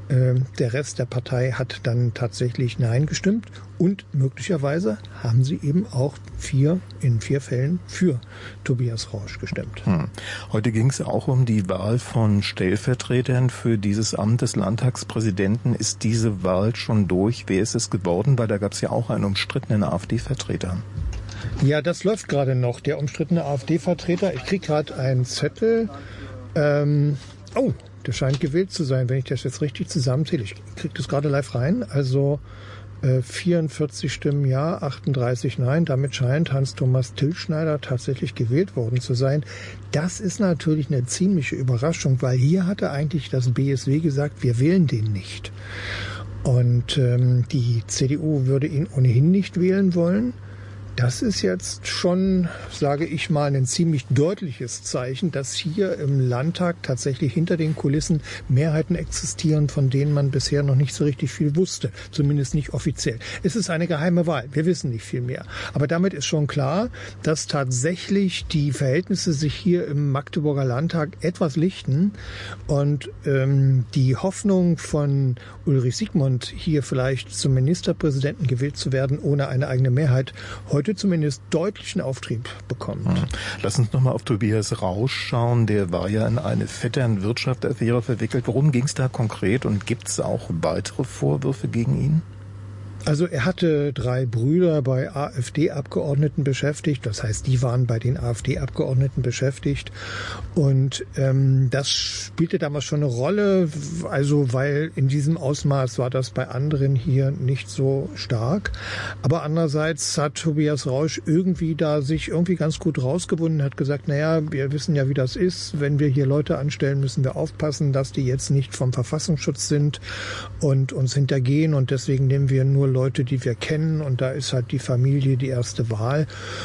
Der Rest der Partei hat dann tatsächlich Nein gestimmt und möglicherweise haben sie eben auch vier, in vier Fällen für Tobias Rausch gestimmt. Hm. Heute ging es auch um die Wahl von Stellvertretern für dieses Amt des Landtagspräsidenten. Ist diese Wahl schon durch? Wer ist es geworden? Weil da gab es ja auch einen umstrittenen AfD-Vertreter. Ja, das läuft gerade noch. Der umstrittene AfD-Vertreter, ich kriege gerade einen Zettel. Ähm, oh, der scheint gewählt zu sein, wenn ich das jetzt richtig zusammenzähle. Ich kriege das gerade live rein. Also äh, vierundvierzig Stimmen Ja, achtunddreißig Nein. Damit scheint Hans-Thomas Tilschneider tatsächlich gewählt worden zu sein. Das ist natürlich eine ziemliche Überraschung, weil hier hatte eigentlich das B S W gesagt, wir wählen den nicht. Und ähm, die C D U würde ihn ohnehin nicht wählen wollen. Das ist jetzt schon, sage ich mal, ein ziemlich deutliches Zeichen, dass hier im Landtag tatsächlich hinter den Kulissen Mehrheiten existieren, von denen man bisher noch nicht so richtig viel wusste, zumindest nicht offiziell. Es ist eine geheime Wahl, wir wissen nicht viel mehr. Aber damit ist schon klar, dass tatsächlich die Verhältnisse sich hier im Magdeburger Landtag etwas lichten und ähm, die Hoffnung von Ulrich Siegmund, hier vielleicht zum Ministerpräsidenten gewählt zu werden, ohne eine eigene Mehrheit, heute zumindest deutlichen Auftrieb bekommt. Hm. Lass uns nochmal auf Tobias Rausch schauen. Der war ja in eine Vettern-Wirtschaft-Affäre verwickelt. Worum ging es da konkret und gibt es auch weitere Vorwürfe gegen ihn? Also er hatte drei Brüder bei AfD-Abgeordneten beschäftigt, das heißt, die waren bei den AfD-Abgeordneten beschäftigt und ähm, das spielte damals schon eine Rolle, also weil in diesem Ausmaß war das bei anderen hier nicht so stark, aber andererseits hat Tobias Rausch irgendwie da sich irgendwie ganz gut rausgebunden, hat gesagt, naja, wir wissen ja, wie das ist, wenn wir hier Leute anstellen, müssen wir aufpassen, dass die jetzt nicht vom Verfassungsschutz sind und uns hintergehen und deswegen nehmen wir nur Leute, die wir kennen und da ist halt die Familie die erste Wahl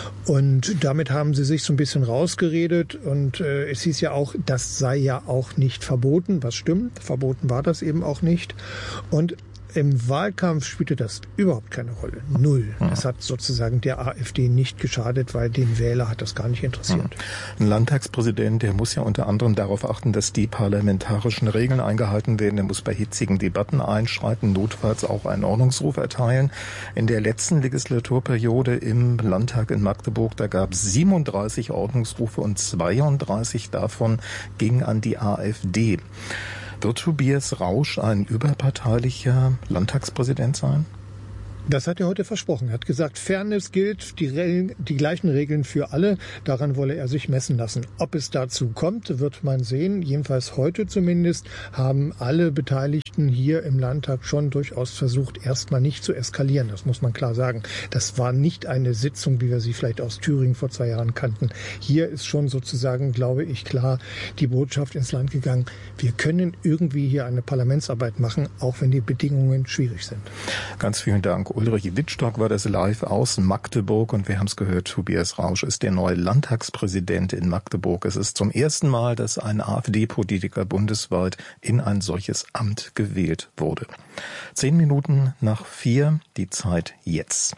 und damit haben sie sich so ein bisschen rausgeredet und äh, es hieß ja auch, das sei ja auch nicht verboten, was stimmt, verboten war das eben auch nicht und im Wahlkampf spielte das überhaupt keine Rolle. Null. Ja. Das hat sozusagen der AfD nicht geschadet, weil den Wähler hat das gar nicht interessiert. Ein Landtagspräsident, der muss ja unter anderem darauf achten, dass die parlamentarischen Regeln eingehalten werden. Der muss bei hitzigen Debatten einschreiten, notfalls auch einen Ordnungsruf erteilen. In der letzten Legislaturperiode im Landtag in Magdeburg, da gab es siebenunddreißig Ordnungsrufe und zweiunddreißig davon gingen an die AfD. Wird Tobias Rausch ein überparteilicher Landtagspräsident sein? Das hat er heute versprochen. Er hat gesagt, Fairness gilt, die, Regeln, die gleichen Regeln für alle. Daran wolle er sich messen lassen. Ob es dazu kommt, wird man sehen. Jedenfalls heute zumindest haben alle Beteiligten hier im Landtag schon durchaus versucht, erstmal nicht zu eskalieren. Das muss man klar sagen. Das war nicht eine Sitzung, wie wir sie vielleicht aus Thüringen vor zwei Jahren kannten. Hier ist schon sozusagen, glaube ich, klar die Botschaft ins Land gegangen. Wir können irgendwie hier eine Parlamentsarbeit machen, auch wenn die Bedingungen schwierig sind. Ganz vielen Dank. Ulrich Wittstock war das live aus Magdeburg und wir haben es gehört, Tobias Rausch ist der neue Landtagspräsident in Magdeburg. Es ist zum ersten Mal, dass ein AfD-Politiker bundesweit in ein solches Amt gewählt wurde. Zehn Minuten nach vier, die Zeit jetzt.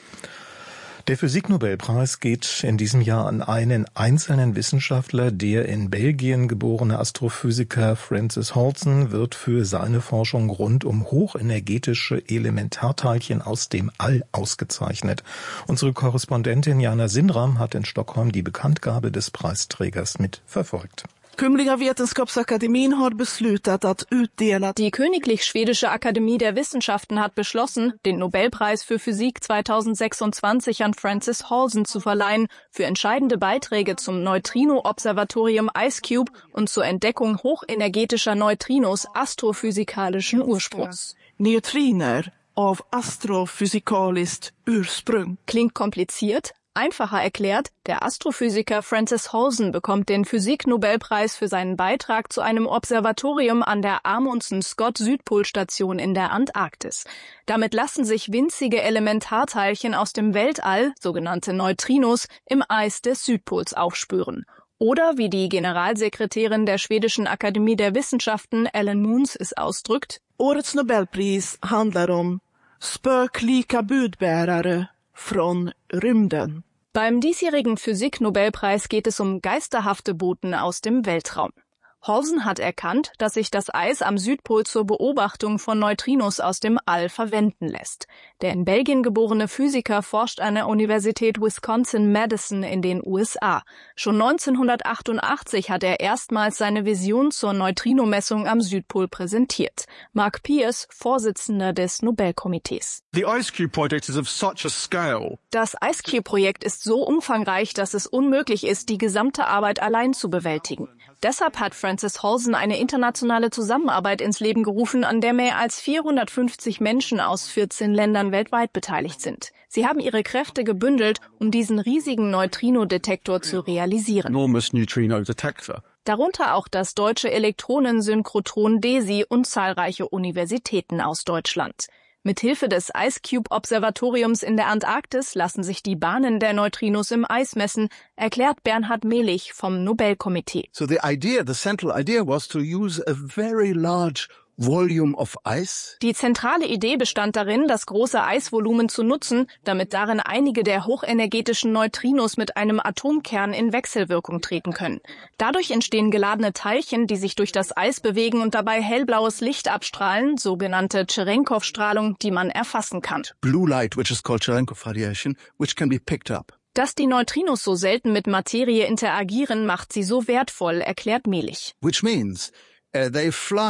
Der Physiknobelpreis geht in diesem Jahr an einen einzelnen Wissenschaftler. Der in Belgien geborene Astrophysiker Francis Halsen wird für seine Forschung rund um hochenergetische Elementarteilchen aus dem All ausgezeichnet. Unsere Korrespondentin Jana Sindram hat in Stockholm die Bekanntgabe des Preisträgers mitverfolgt. Kungliga Vetenskapsakademin har beslutat att utdela. Die Königlich Schwedische Akademie der Wissenschaften hat beschlossen, den Nobelpreis für Physik zweitausendsechsundzwanzig an Francis Halsen zu verleihen, für entscheidende Beiträge zum Neutrino-Observatorium IceCube und zur Entdeckung hochenergetischer Neutrinos astrophysikalischen Ursprungs. Neutriner auf astrophysikaliskt Ursprung. Klingt kompliziert? Einfacher erklärt, der Astrophysiker Francis Halsen bekommt den Physik-Nobelpreis für seinen Beitrag zu einem Observatorium an der Amundsen-Scott-Südpolstation in der Antarktis. Damit lassen sich winzige Elementarteilchen aus dem Weltall, sogenannte Neutrinos, im Eis des Südpols aufspüren. Oder wie die Generalsekretärin der Schwedischen Akademie der Wissenschaften, Ellen Moons, es ausdrückt: Årets Nobelpris handlar om spöklika budbärare von Rymden. Beim diesjährigen Physik-Nobelpreis geht es um geisterhafte Boten aus dem Weltraum. Halsen hat erkannt, dass sich das Eis am Südpol zur Beobachtung von Neutrinos aus dem All verwenden lässt. Der in Belgien geborene Physiker forscht an der Universität Wisconsin-Madison in den U S A. Schon neunzehnhundertachtundachtzig hat er erstmals seine Vision zur Neutrinomessung am Südpol präsentiert. Mark Pierce, Vorsitzender des Nobelkomitees. The IceCube project is of such a scale. Das IceCube-Projekt ist so umfangreich, dass es unmöglich ist, die gesamte Arbeit allein zu bewältigen. Deshalb hat Francis Halsen eine internationale Zusammenarbeit ins Leben gerufen, an der mehr als vierhundertfünfzig Menschen aus vierzehn Ländern weltweit beteiligt sind. Sie haben ihre Kräfte gebündelt, um diesen riesigen Neutrino-Detektor zu realisieren. Enormous neutrino detector. Darunter auch das deutsche Elektronensynchrotron DESI und zahlreiche Universitäten aus Deutschland. Mithilfe des IceCube-Observatoriums in der Antarktis lassen sich die Bahnen der Neutrinos im Eis messen, erklärt Bernhard Mehlich vom Nobelkomitee. So the idea, the central idea was to use a very large volume of ice. Die zentrale Idee bestand darin, das große Eisvolumen zu nutzen, damit darin einige der hochenergetischen Neutrinos mit einem Atomkern in Wechselwirkung treten können. Dadurch entstehen geladene Teilchen, die sich durch das Eis bewegen und dabei hellblaues Licht abstrahlen, sogenannte Cherenkov-Strahlung, die man erfassen kann. Blue light, which is called Cherenkov radiation, which can be picked up. Dass die Neutrinos so selten mit Materie interagieren, macht sie so wertvoll, erklärt Mehlich. Which means uh, they fly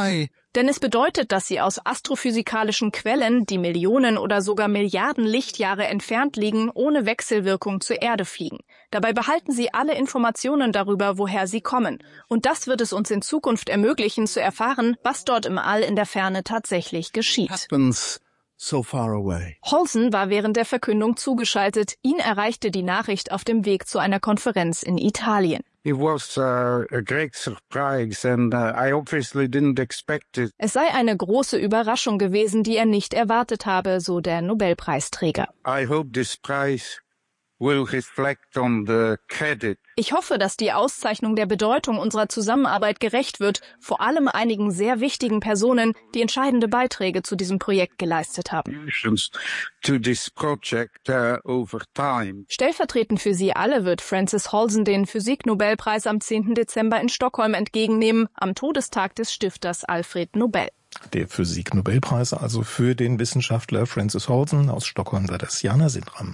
Denn es bedeutet, dass sie aus astrophysikalischen Quellen, die Millionen oder sogar Milliarden Lichtjahre entfernt liegen, ohne Wechselwirkung zur Erde fliegen. Dabei behalten sie alle Informationen darüber, woher sie kommen. Und das wird es uns in Zukunft ermöglichen, zu erfahren, was dort im All in der Ferne tatsächlich geschieht. So far away. Halsey war während der Verkündung zugeschaltet. Ihn erreichte die Nachricht auf dem Weg zu einer Konferenz in Italien. It was uh, a great surprise and uh, I obviously didn't expect it. Es sei eine große Überraschung gewesen, die er nicht erwartet habe, so der Nobelpreisträger. I hope this prize will reflect on the credit. Ich hoffe, dass die Auszeichnung der Bedeutung unserer Zusammenarbeit gerecht wird, vor allem einigen sehr wichtigen Personen, die entscheidende Beiträge zu diesem Projekt geleistet haben. To this project, uh, over time. Stellvertretend für sie alle wird Frances Halsey den Physiknobelpreis am zehnten Dezember in Stockholm entgegennehmen, am Todestag des Stifters Alfred Nobel. Der Physiknobelpreis also für den Wissenschaftler Frances Halsey. Aus Stockholm war das Jana Sindram.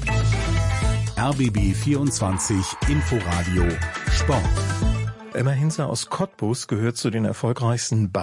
R B B vierundzwanzig Inforadio Sport. Emma Hinze aus Cottbus gehört zu den erfolgreichsten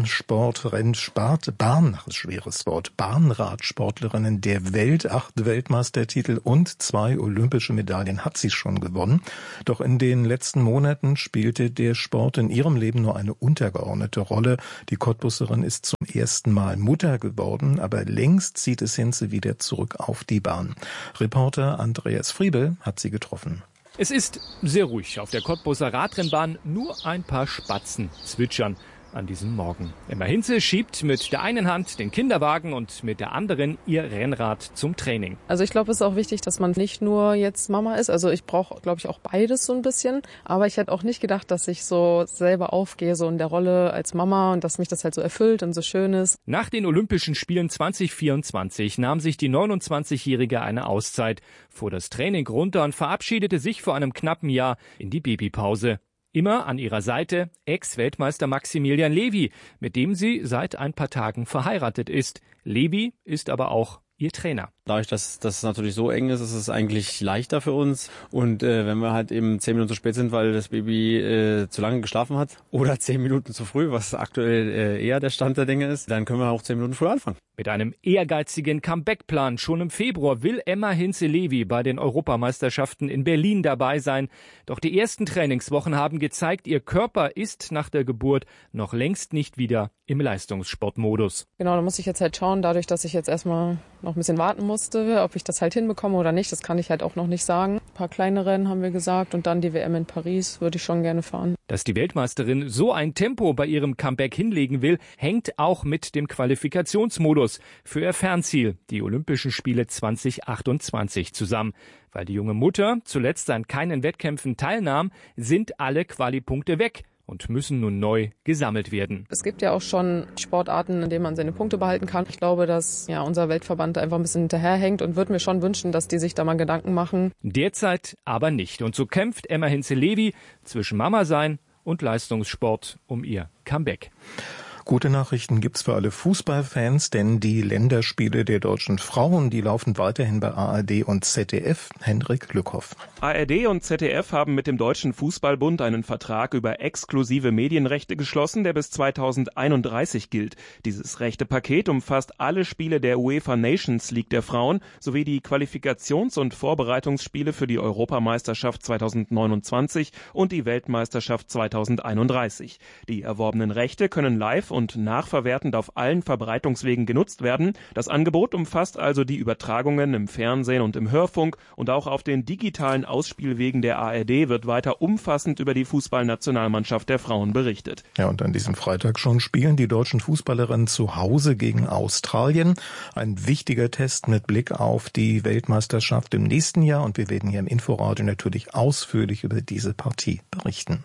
Bahnsportrennsport, Bahn, ach, schweres Wort, Bahnradsportlerinnen der Welt. Acht Weltmeistertitel und zwei olympische Medaillen hat sie schon gewonnen. Doch in den letzten Monaten spielte der Sport in ihrem Leben nur eine untergeordnete Rolle. Die Cottbuserin ist zum ersten Mal Mutter geworden, aber längst zieht es Hinze wieder zurück auf die Bahn. Reporter Andreas Friebel hat sie getroffen. Es ist sehr ruhig auf der Cottbuser Radrennbahn, nur ein paar Spatzen zwitschern an diesem Morgen. Emma Hinze schiebt mit der einen Hand den Kinderwagen und mit der anderen ihr Rennrad zum Training. Also ich glaube, es ist auch wichtig, dass man nicht nur jetzt Mama ist. Also ich brauche, glaube ich, auch beides so ein bisschen. Aber ich hätte auch nicht gedacht, dass ich so selber aufgehe, so in der Rolle als Mama und dass mich das halt so erfüllt und so schön ist. Nach den Olympischen Spielen zwanzig vierundzwanzig nahm sich die neunundzwanzigjährige eine Auszeit, fuhr das Training runter und verabschiedete sich vor einem knappen Jahr in die Babypause. Immer an ihrer Seite Ex-Weltmeister Maximilian Levy, mit dem sie seit ein paar Tagen verheiratet ist. Levy ist aber auch ihr Trainer. Dadurch, dass das natürlich so eng ist, ist es eigentlich leichter für uns. Und äh, wenn wir halt eben zehn Minuten zu spät sind, weil das Baby äh, zu lange geschlafen hat oder zehn Minuten zu früh, was aktuell äh, eher der Stand der Dinge ist, dann können wir auch zehn Minuten früher anfangen. Mit einem ehrgeizigen Comeback-Plan schon im Februar will Emma Hinze-Levy bei den Europameisterschaften in Berlin dabei sein. Doch die ersten Trainingswochen haben gezeigt, ihr Körper ist nach der Geburt noch längst nicht wieder im Leistungssportmodus. Genau, da muss ich jetzt halt schauen, dadurch, dass ich jetzt erstmal noch ein bisschen warten musste, ob ich das halt hinbekomme oder nicht, das kann ich halt auch noch nicht sagen. Ein paar kleine Rennen haben wir gesagt und dann die W M in Paris würde ich schon gerne fahren. Dass die Weltmeisterin so ein Tempo bei ihrem Comeback hinlegen will, hängt auch mit dem Qualifikationsmodus für ihr Fernziel, die Olympischen Spiele zwanzig achtundzwanzig, zusammen. Weil die junge Mutter zuletzt an keinen Wettkämpfen teilnahm, sind alle Qualipunkte weg und müssen nun neu gesammelt werden. Es gibt ja auch schon Sportarten, in denen man seine Punkte behalten kann. Ich glaube, dass ja unser Weltverband einfach ein bisschen hinterherhängt und würde mir schon wünschen, dass die sich da mal Gedanken machen. Derzeit aber nicht. Und so kämpft Emma Hinze-Levy zwischen Mama sein und Leistungssport um ihr Comeback. Gute Nachrichten gibt's für alle Fußballfans, denn die Länderspiele der deutschen Frauen, die laufen weiterhin bei A R D und Z D F. Hendrik Lückhoff. A R D und Z D F haben mit dem Deutschen Fußballbund einen Vertrag über exklusive Medienrechte geschlossen, der bis zweitausendeinunddreißig gilt. Dieses Rechtepaket umfasst alle Spiele der UEFA Nations League der Frauen sowie die Qualifikations- und Vorbereitungsspiele für die Europameisterschaft zweitausendneunundzwanzig und die Weltmeisterschaft zweitausendeinunddreißig. Die erworbenen Rechte können live und nachverwertend auf allen Verbreitungswegen genutzt werden. Das Angebot umfasst also die Übertragungen im Fernsehen und im Hörfunk und auch auf den digitalen Ausspielwegen der A R D wird weiter umfassend über die Fußballnationalmannschaft der Frauen berichtet. Ja, und an diesem Freitag schon spielen die deutschen Fußballerinnen zu Hause gegen Australien. Ein wichtiger Test mit Blick auf die Weltmeisterschaft im nächsten Jahr und wir werden hier im Inforadio natürlich ausführlich über diese Partie berichten.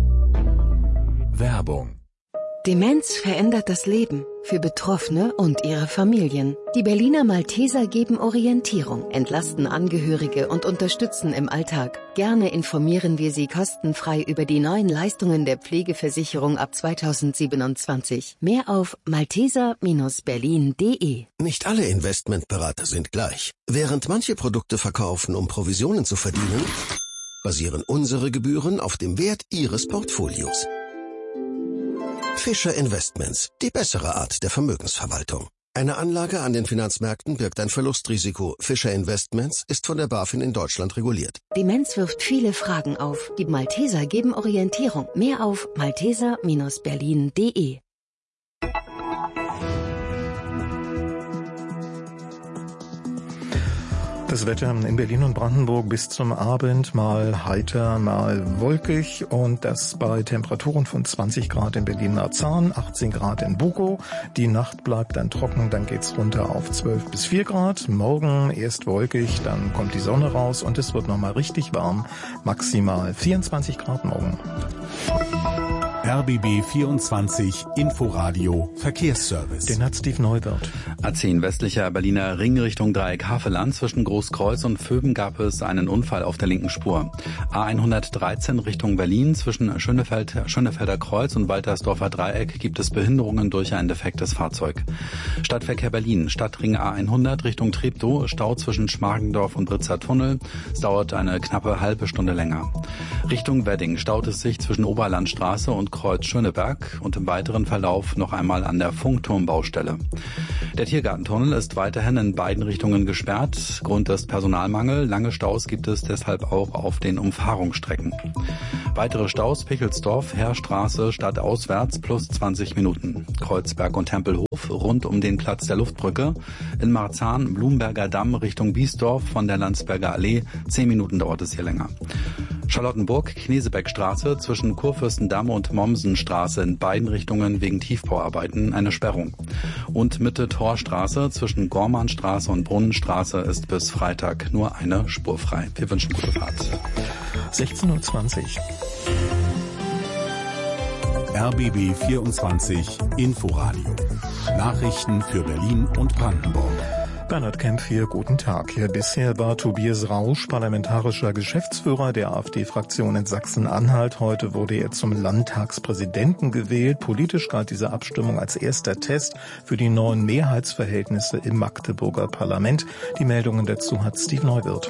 Werbung. Demenz verändert das Leben für Betroffene und ihre Familien. Die Berliner Malteser geben Orientierung, entlasten Angehörige und unterstützen im Alltag. Gerne informieren wir Sie kostenfrei über die neuen Leistungen der Pflegeversicherung ab zweitausendsiebenundzwanzig. Mehr auf malteser Bindestrich berlin punkt de. Nicht alle Investmentberater sind gleich. Während manche Produkte verkaufen, um Provisionen zu verdienen, basieren unsere Gebühren auf dem Wert Ihres Portfolios. Fischer Investments, die bessere Art der Vermögensverwaltung. Eine Anlage an den Finanzmärkten birgt ein Verlustrisiko. Fischer Investments ist von der BaFin in Deutschland reguliert. Demenz wirft viele Fragen auf. Die Malteser geben Orientierung. Mehr auf malteser Bindestrich berlin punkt de. Das Wetter in Berlin und Brandenburg bis zum Abend mal heiter, mal wolkig und das bei Temperaturen von zwanzig Grad in Berlin-Marzahn, achtzehn Grad in Bukow. Die Nacht bleibt dann trocken, dann geht's runter auf zwölf bis vier Grad. Morgen erst wolkig, dann kommt die Sonne raus und es wird nochmal richtig warm, maximal vierundzwanzig Grad morgen. R B B vierundzwanzig Inforadio Verkehrsservice. Den hat Steve Neubert. A zehn westlicher Berliner Ringrichtung Dreieck Havelland zwischen Großkreuz und Vöben gab es einen Unfall auf der linken Spur. A hundertdreizehn Richtung Berlin zwischen Schönefeld, Schönefelder Kreuz und Waltersdorfer Dreieck gibt es Behinderungen durch ein defektes Fahrzeug. Stadtverkehr Berlin, Stadtring A hundert Richtung Treptow, Stau zwischen Schmargendorf und Britzer Tunnel. Es dauert eine knappe halbe Stunde länger. Richtung Wedding staut es sich zwischen Oberlandstraße und Kreuz Schöneberg und im weiteren Verlauf noch einmal an der Funkturmbaustelle. Der Tiergartentunnel ist weiterhin in beiden Richtungen gesperrt. Grund ist Personalmangel. Lange Staus gibt es deshalb auch auf den Umfahrungsstrecken. Weitere Staus Pichelsdorf, Heerstraße stadtauswärts plus zwanzig Minuten. Kreuzberg und Tempelhof rund um den Platz der Luftbrücke. In Marzahn, Blumberger Damm Richtung Biesdorf von der Landsberger Allee. Zehn Minuten dauert es hier länger. Charlottenburg, Knesebeckstraße zwischen Kurfürstendamm und Mommsenstraße in beiden Richtungen wegen Tiefbauarbeiten eine Sperrung. Und Mitte Torstraße zwischen Gormannstraße und Brunnenstraße ist bis Freitag nur eine Spur frei. Wir wünschen gute Fahrt. sechzehn Uhr zwanzig. R B B vierundzwanzig Inforadio. Nachrichten für Berlin und Brandenburg. Bernhard Kempf hier, guten Tag. Bisher war Tobias Rausch parlamentarischer Geschäftsführer der AfD-Fraktion in Sachsen-Anhalt. Heute wurde er zum Landtagspräsidenten gewählt. Politisch galt diese Abstimmung als erster Test für die neuen Mehrheitsverhältnisse im Magdeburger Parlament. Die Meldungen dazu hat Steve Neuwirth.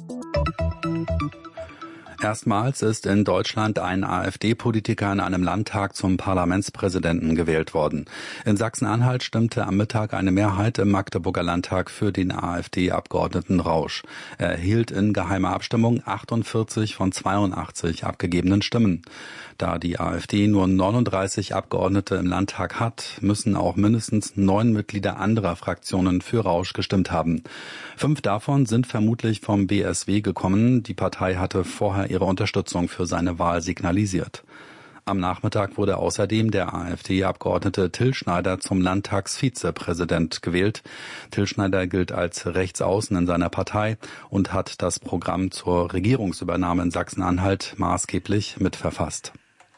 Erstmals ist in Deutschland ein AfD-Politiker in einem Landtag zum Parlamentspräsidenten gewählt worden. In Sachsen-Anhalt stimmte am Mittag eine Mehrheit im Magdeburger Landtag für den AfD-Abgeordneten Rausch. Er erhielt in geheimer Abstimmung achtundvierzig von zweiundachtzig abgegebenen Stimmen. Da die AfD nur neununddreißig Abgeordnete im Landtag hat, müssen auch mindestens neun Mitglieder anderer Fraktionen für Rausch gestimmt haben. Fünf davon sind vermutlich vom B S W gekommen. Die Partei hatte vorher ihre Unterstützung für seine Wahl signalisiert. Am Nachmittag wurde außerdem der AfD-Abgeordnete Till Schneider zum Landtagsvizepräsident gewählt. Till Schneider gilt als Rechtsaußen in seiner Partei und hat das Programm zur Regierungsübernahme in Sachsen-Anhalt maßgeblich mitverfasst.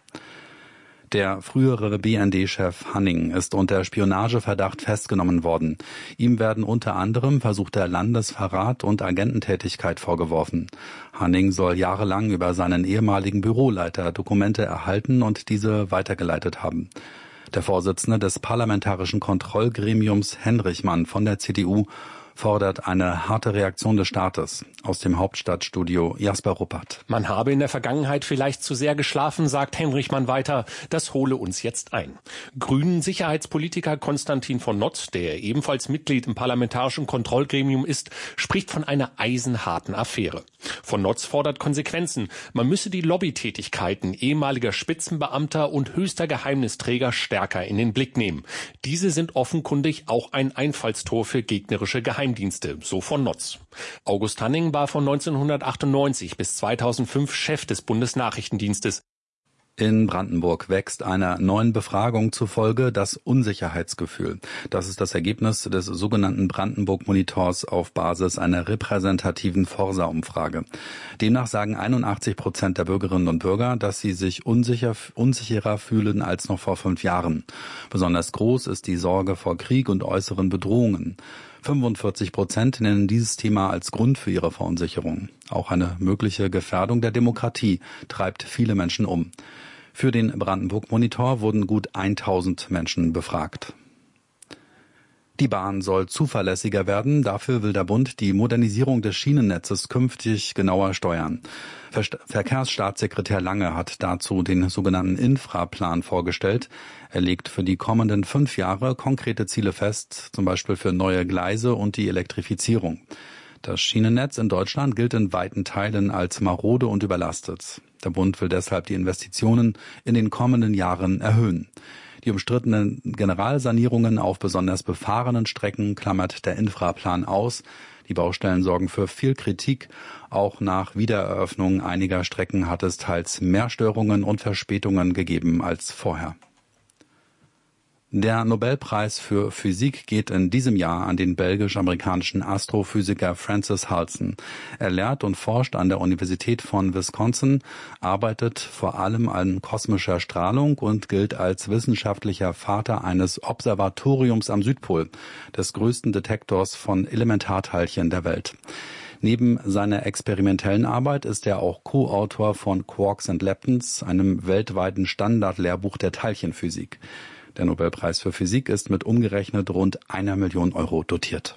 Der frühere B N D-Chef Hanning ist unter Spionageverdacht festgenommen worden. Ihm werden unter anderem versuchter Landesverrat und Agententätigkeit vorgeworfen. Hanning soll jahrelang über seinen ehemaligen Büroleiter Dokumente erhalten und diese weitergeleitet haben. Der Vorsitzende des Parlamentarischen Kontrollgremiums Henrichmann von der C D U fordert eine harte Reaktion des Staates. Aus dem Hauptstadtstudio Jasper Ruppert. Man habe in der Vergangenheit vielleicht zu sehr geschlafen, sagt Henrichmann weiter. Das hole uns jetzt ein. Grünen-Sicherheitspolitiker Konstantin von Notz, der ebenfalls Mitglied im Parlamentarischen Kontrollgremium ist, spricht von einer eisenharten Affäre. Von Notz fordert Konsequenzen. Man müsse die Lobbytätigkeiten ehemaliger Spitzenbeamter und höchster Geheimnisträger stärker in den Blick nehmen. Diese sind offenkundig auch ein Einfallstor für gegnerische Geheimdienste, so von Notz. August Hanning war von neunzehnhundertachtundneunzig bis zweitausendfünf Chef des Bundesnachrichtendienstes. In Brandenburg wächst einer neuen Befragung zufolge das Unsicherheitsgefühl. Das ist das Ergebnis des sogenannten Brandenburg-Monitors auf Basis einer repräsentativen Forsa-Umfrage. Demnach sagen einundachtzig Prozent der Bürgerinnen und Bürger, dass sie sich unsicher, unsicherer fühlen als noch vor fünf Jahren. Besonders groß ist die Sorge vor Krieg und äußeren Bedrohungen. fünfundvierzig Prozent nennen dieses Thema als Grund für ihre Verunsicherung. Auch eine mögliche Gefährdung der Demokratie treibt viele Menschen um. Für den Brandenburg-Monitor wurden gut tausend Menschen befragt. Die Bahn soll zuverlässiger werden. Dafür will der Bund die Modernisierung des Schienennetzes künftig genauer steuern. Verkehrsstaatssekretär Lange hat dazu den sogenannten Infraplan vorgestellt. Er legt für die kommenden fünf Jahre konkrete Ziele fest, zum Beispiel für neue Gleise und die Elektrifizierung. Das Schienennetz in Deutschland gilt in weiten Teilen als marode und überlastet. Der Bund will deshalb die Investitionen in den kommenden Jahren erhöhen. Die umstrittenen Generalsanierungen auf besonders befahrenen Strecken klammert der Infraplan aus. Die Baustellen sorgen für viel Kritik. Auch nach Wiedereröffnung einiger Strecken hat es teils mehr Störungen und Verspätungen gegeben als vorher. Der Nobelpreis für Physik geht in diesem Jahr an den belgisch-amerikanischen Astrophysiker Francis Halson. Er lehrt und forscht an der Universität von Wisconsin, arbeitet vor allem an kosmischer Strahlung und gilt als wissenschaftlicher Vater eines Observatoriums am Südpol, des größten Detektors von Elementarteilchen der Welt. Neben seiner experimentellen Arbeit ist er auch Co-Autor von Quarks and Leptons, einem weltweiten Standardlehrbuch der Teilchenphysik. Der Nobelpreis für Physik ist mit umgerechnet rund einer Million Euro dotiert.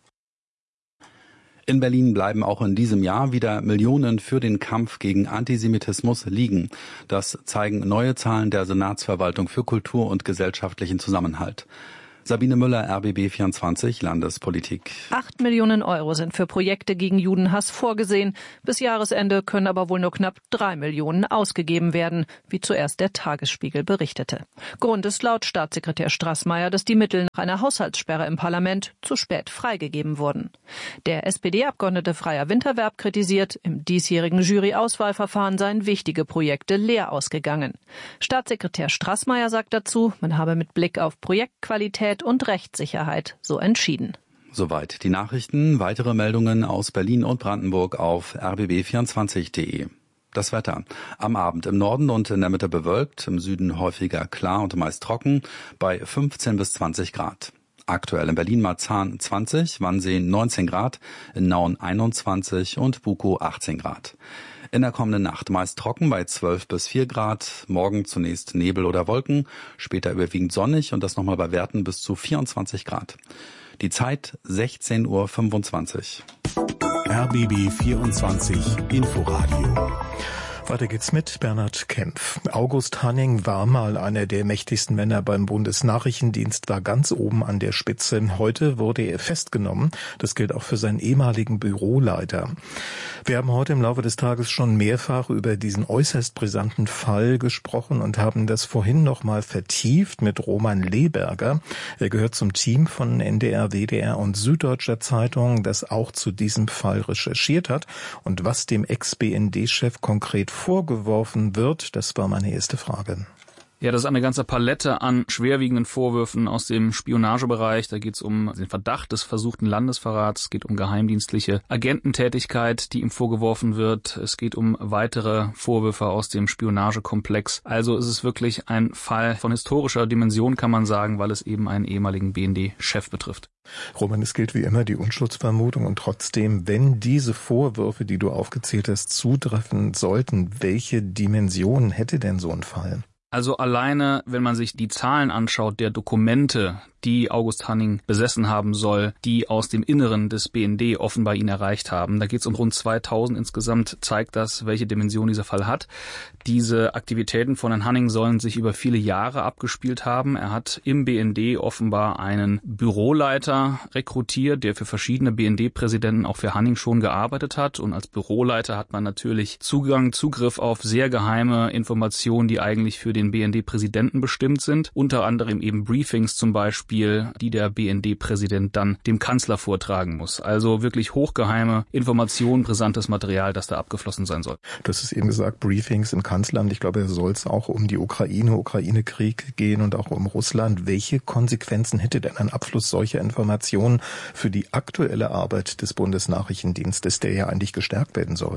In Berlin bleiben auch in diesem Jahr wieder Millionen für den Kampf gegen Antisemitismus liegen. Das zeigen neue Zahlen der Senatsverwaltung für Kultur und gesellschaftlichen Zusammenhalt. Sabine Müller, R B B vierundzwanzig, Landespolitik. Acht Millionen Euro sind für Projekte gegen Judenhass vorgesehen. Bis Jahresende können aber wohl nur knapp drei Millionen ausgegeben werden, wie zuerst der Tagesspiegel berichtete. Grund ist laut Staatssekretär Straßmeier, dass die Mittel nach einer Haushaltssperre im Parlament zu spät freigegeben wurden. Der S P D-Abgeordnete Freier Winterwerb kritisiert, im diesjährigen Jury-Auswahlverfahren seien wichtige Projekte leer ausgegangen. Staatssekretär Straßmeier sagt dazu, man habe mit Blick auf Projektqualität und Rechtssicherheit so entschieden. Soweit die Nachrichten. Weitere Meldungen aus Berlin und Brandenburg auf r b b vierundzwanzig punkt de. Das Wetter. Am Abend im Norden und in der Mitte bewölkt, im Süden häufiger klar und meist trocken, bei fünfzehn bis zwanzig Grad. Aktuell in Berlin-Marzahn zwanzig, Wannsee neunzehn Grad, in Nauen einundzwanzig und Bukow achtzehn Grad. In der kommenden Nacht meist trocken bei zwölf bis vier Grad, morgen zunächst Nebel oder Wolken, später überwiegend sonnig und das nochmal bei Werten bis zu vierundzwanzig Grad. Die Zeit sechzehn Uhr fünfundzwanzig. R B B vierundzwanzig Inforadio. Weiter geht's mit Bernhard Kempf. August Hanning war mal einer der mächtigsten Männer beim Bundesnachrichtendienst, war ganz oben an der Spitze. Heute wurde er festgenommen. Das gilt auch für seinen ehemaligen Büroleiter. Wir haben heute im Laufe des Tages schon mehrfach über diesen äußerst brisanten Fall gesprochen und haben das vorhin noch mal vertieft mit Roman Leberger. Er gehört zum Team von N D R, W D R und Süddeutscher Zeitung, das auch zu diesem Fall recherchiert hat. Und was dem Ex-B N D-Chef konkret vorgeworfen wird, das war meine erste Frage. Ja, das ist eine ganze Palette an schwerwiegenden Vorwürfen aus dem Spionagebereich. Da geht es um den Verdacht des versuchten Landesverrats, es geht um geheimdienstliche Agententätigkeit, die ihm vorgeworfen wird. Es geht um weitere Vorwürfe aus dem Spionagekomplex. Also es ist wirklich ein Fall von historischer Dimension, kann man sagen, weil es eben einen ehemaligen B N D-Chef betrifft. Roman, es gilt wie immer die Unschuldsvermutung und trotzdem, wenn diese Vorwürfe, die du aufgezählt hast, zutreffen sollten, welche Dimensionen hätte denn so ein Fall? Also alleine, wenn man sich die Zahlen anschaut der Dokumente, die August Hanning besessen haben soll, die aus dem Inneren des B N D offenbar ihn erreicht haben. Da geht es um rund zweitausend. Insgesamt zeigt das, welche Dimension dieser Fall hat. Diese Aktivitäten von Herrn Hanning sollen sich über viele Jahre abgespielt haben. Er hat im B N D offenbar einen Büroleiter rekrutiert, der für verschiedene B N D-Präsidenten auch für Hanning schon gearbeitet hat. Und als Büroleiter hat man natürlich Zugang, Zugriff auf sehr geheime Informationen, die eigentlich für den B N D-Präsidenten bestimmt sind. Unter anderem eben Briefings zum Beispiel, die der B N D-Präsident dann dem Kanzler vortragen muss. Also wirklich hochgeheime Informationen, brisantes Material, das da abgeflossen sein soll. Du hast es eben gesagt, Briefings im Kanzleramt. Ich glaube, es soll es auch um die Ukraine, Ukraine-Krieg gehen und auch um Russland. Welche Konsequenzen hätte denn ein Abfluss solcher Informationen für die aktuelle Arbeit des Bundesnachrichtendienstes, der ja eigentlich gestärkt werden soll?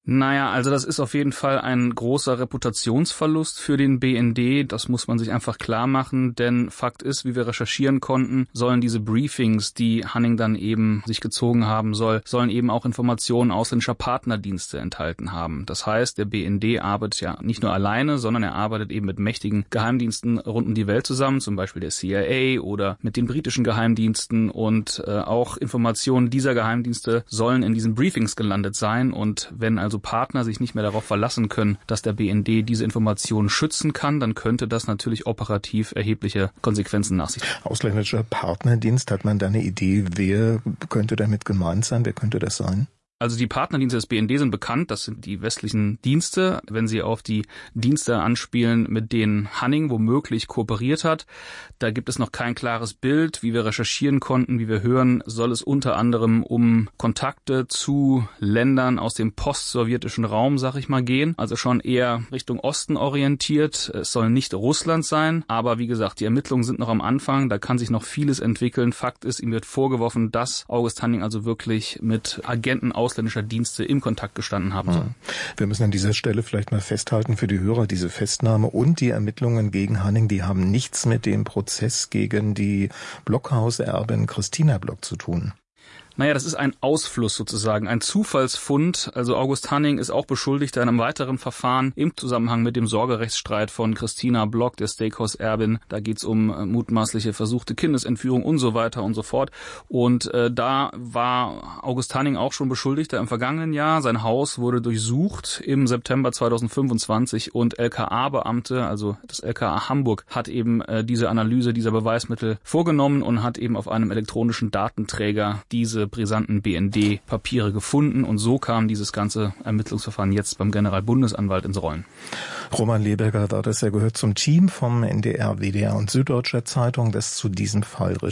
Naja, also das ist auf jeden Fall ein großer Reputationsverlust für den B N D. Das muss man sich einfach klar machen, denn Fakt ist, wie wir recherchieren konnten, sollen diese Briefings, die Hanning dann eben sich gezogen haben soll, sollen eben auch Informationen ausländischer Partnerdienste enthalten haben. Das heißt, der B N D arbeitet ja nicht nur alleine, sondern er arbeitet eben mit mächtigen Geheimdiensten rund um die Welt zusammen, zum Beispiel der C I A oder mit den britischen Geheimdiensten, und äh, auch Informationen dieser Geheimdienste sollen in diesen Briefings gelandet sein. Und wenn also Partner sich nicht mehr darauf verlassen können, dass der B N D diese Informationen schützen kann, dann könnte das natürlich operativ erhebliche Konsequenzen nach sich ziehen. Ausländischer Partnerdienst, hat man da eine Idee, wer könnte damit gemeint sein, wer könnte das sein? Also die Partnerdienste des B N D sind bekannt, das sind die westlichen Dienste. Wenn sie auf die Dienste anspielen, mit denen Hanning womöglich kooperiert hat, da gibt es noch kein klares Bild. Wie wir recherchieren konnten, wie wir hören, soll es unter anderem um Kontakte zu Ländern aus dem post-sowjetischen Raum, sag ich mal, gehen. Also schon eher Richtung Osten orientiert. Es soll nicht Russland sein, aber wie gesagt, die Ermittlungen sind noch am Anfang, da kann sich noch vieles entwickeln. Fakt ist, ihm wird vorgeworfen, dass August Hanning also wirklich mit Agenten aus ausländischer Dienste im Kontakt gestanden haben soll. Wir müssen an dieser Stelle vielleicht mal festhalten für die Hörer, diese Festnahme und die Ermittlungen gegen Hanning, die haben nichts mit dem Prozess gegen die Blockhaus-Erbin Christina Block zu tun. Naja, das ist ein Ausfluss sozusagen, ein Zufallsfund. Also August Hanning ist auch beschuldigt in einem weiteren Verfahren im Zusammenhang mit dem Sorgerechtsstreit von Christina Block, der Steakhouse-Erbin. Da geht's um äh, mutmaßliche versuchte Kindesentführung und so weiter und so fort. Und äh, da war August Hanning auch schon Beschuldigter im vergangenen Jahr. Sein Haus wurde durchsucht im September zweitausendfünfundzwanzig und L K A-Beamte, also das L K A Hamburg, hat eben äh, diese Analyse dieser Beweismittel vorgenommen und hat eben auf einem elektronischen Datenträger diese brisanten B N D-Papiere gefunden, und so kam dieses ganze Ermittlungsverfahren jetzt beim Generalbundesanwalt ins Rollen. Roman Leberger war das, er gehört zum Team vom N D R, W D R und Süddeutscher Zeitung, das zu diesem Fall recherchiert.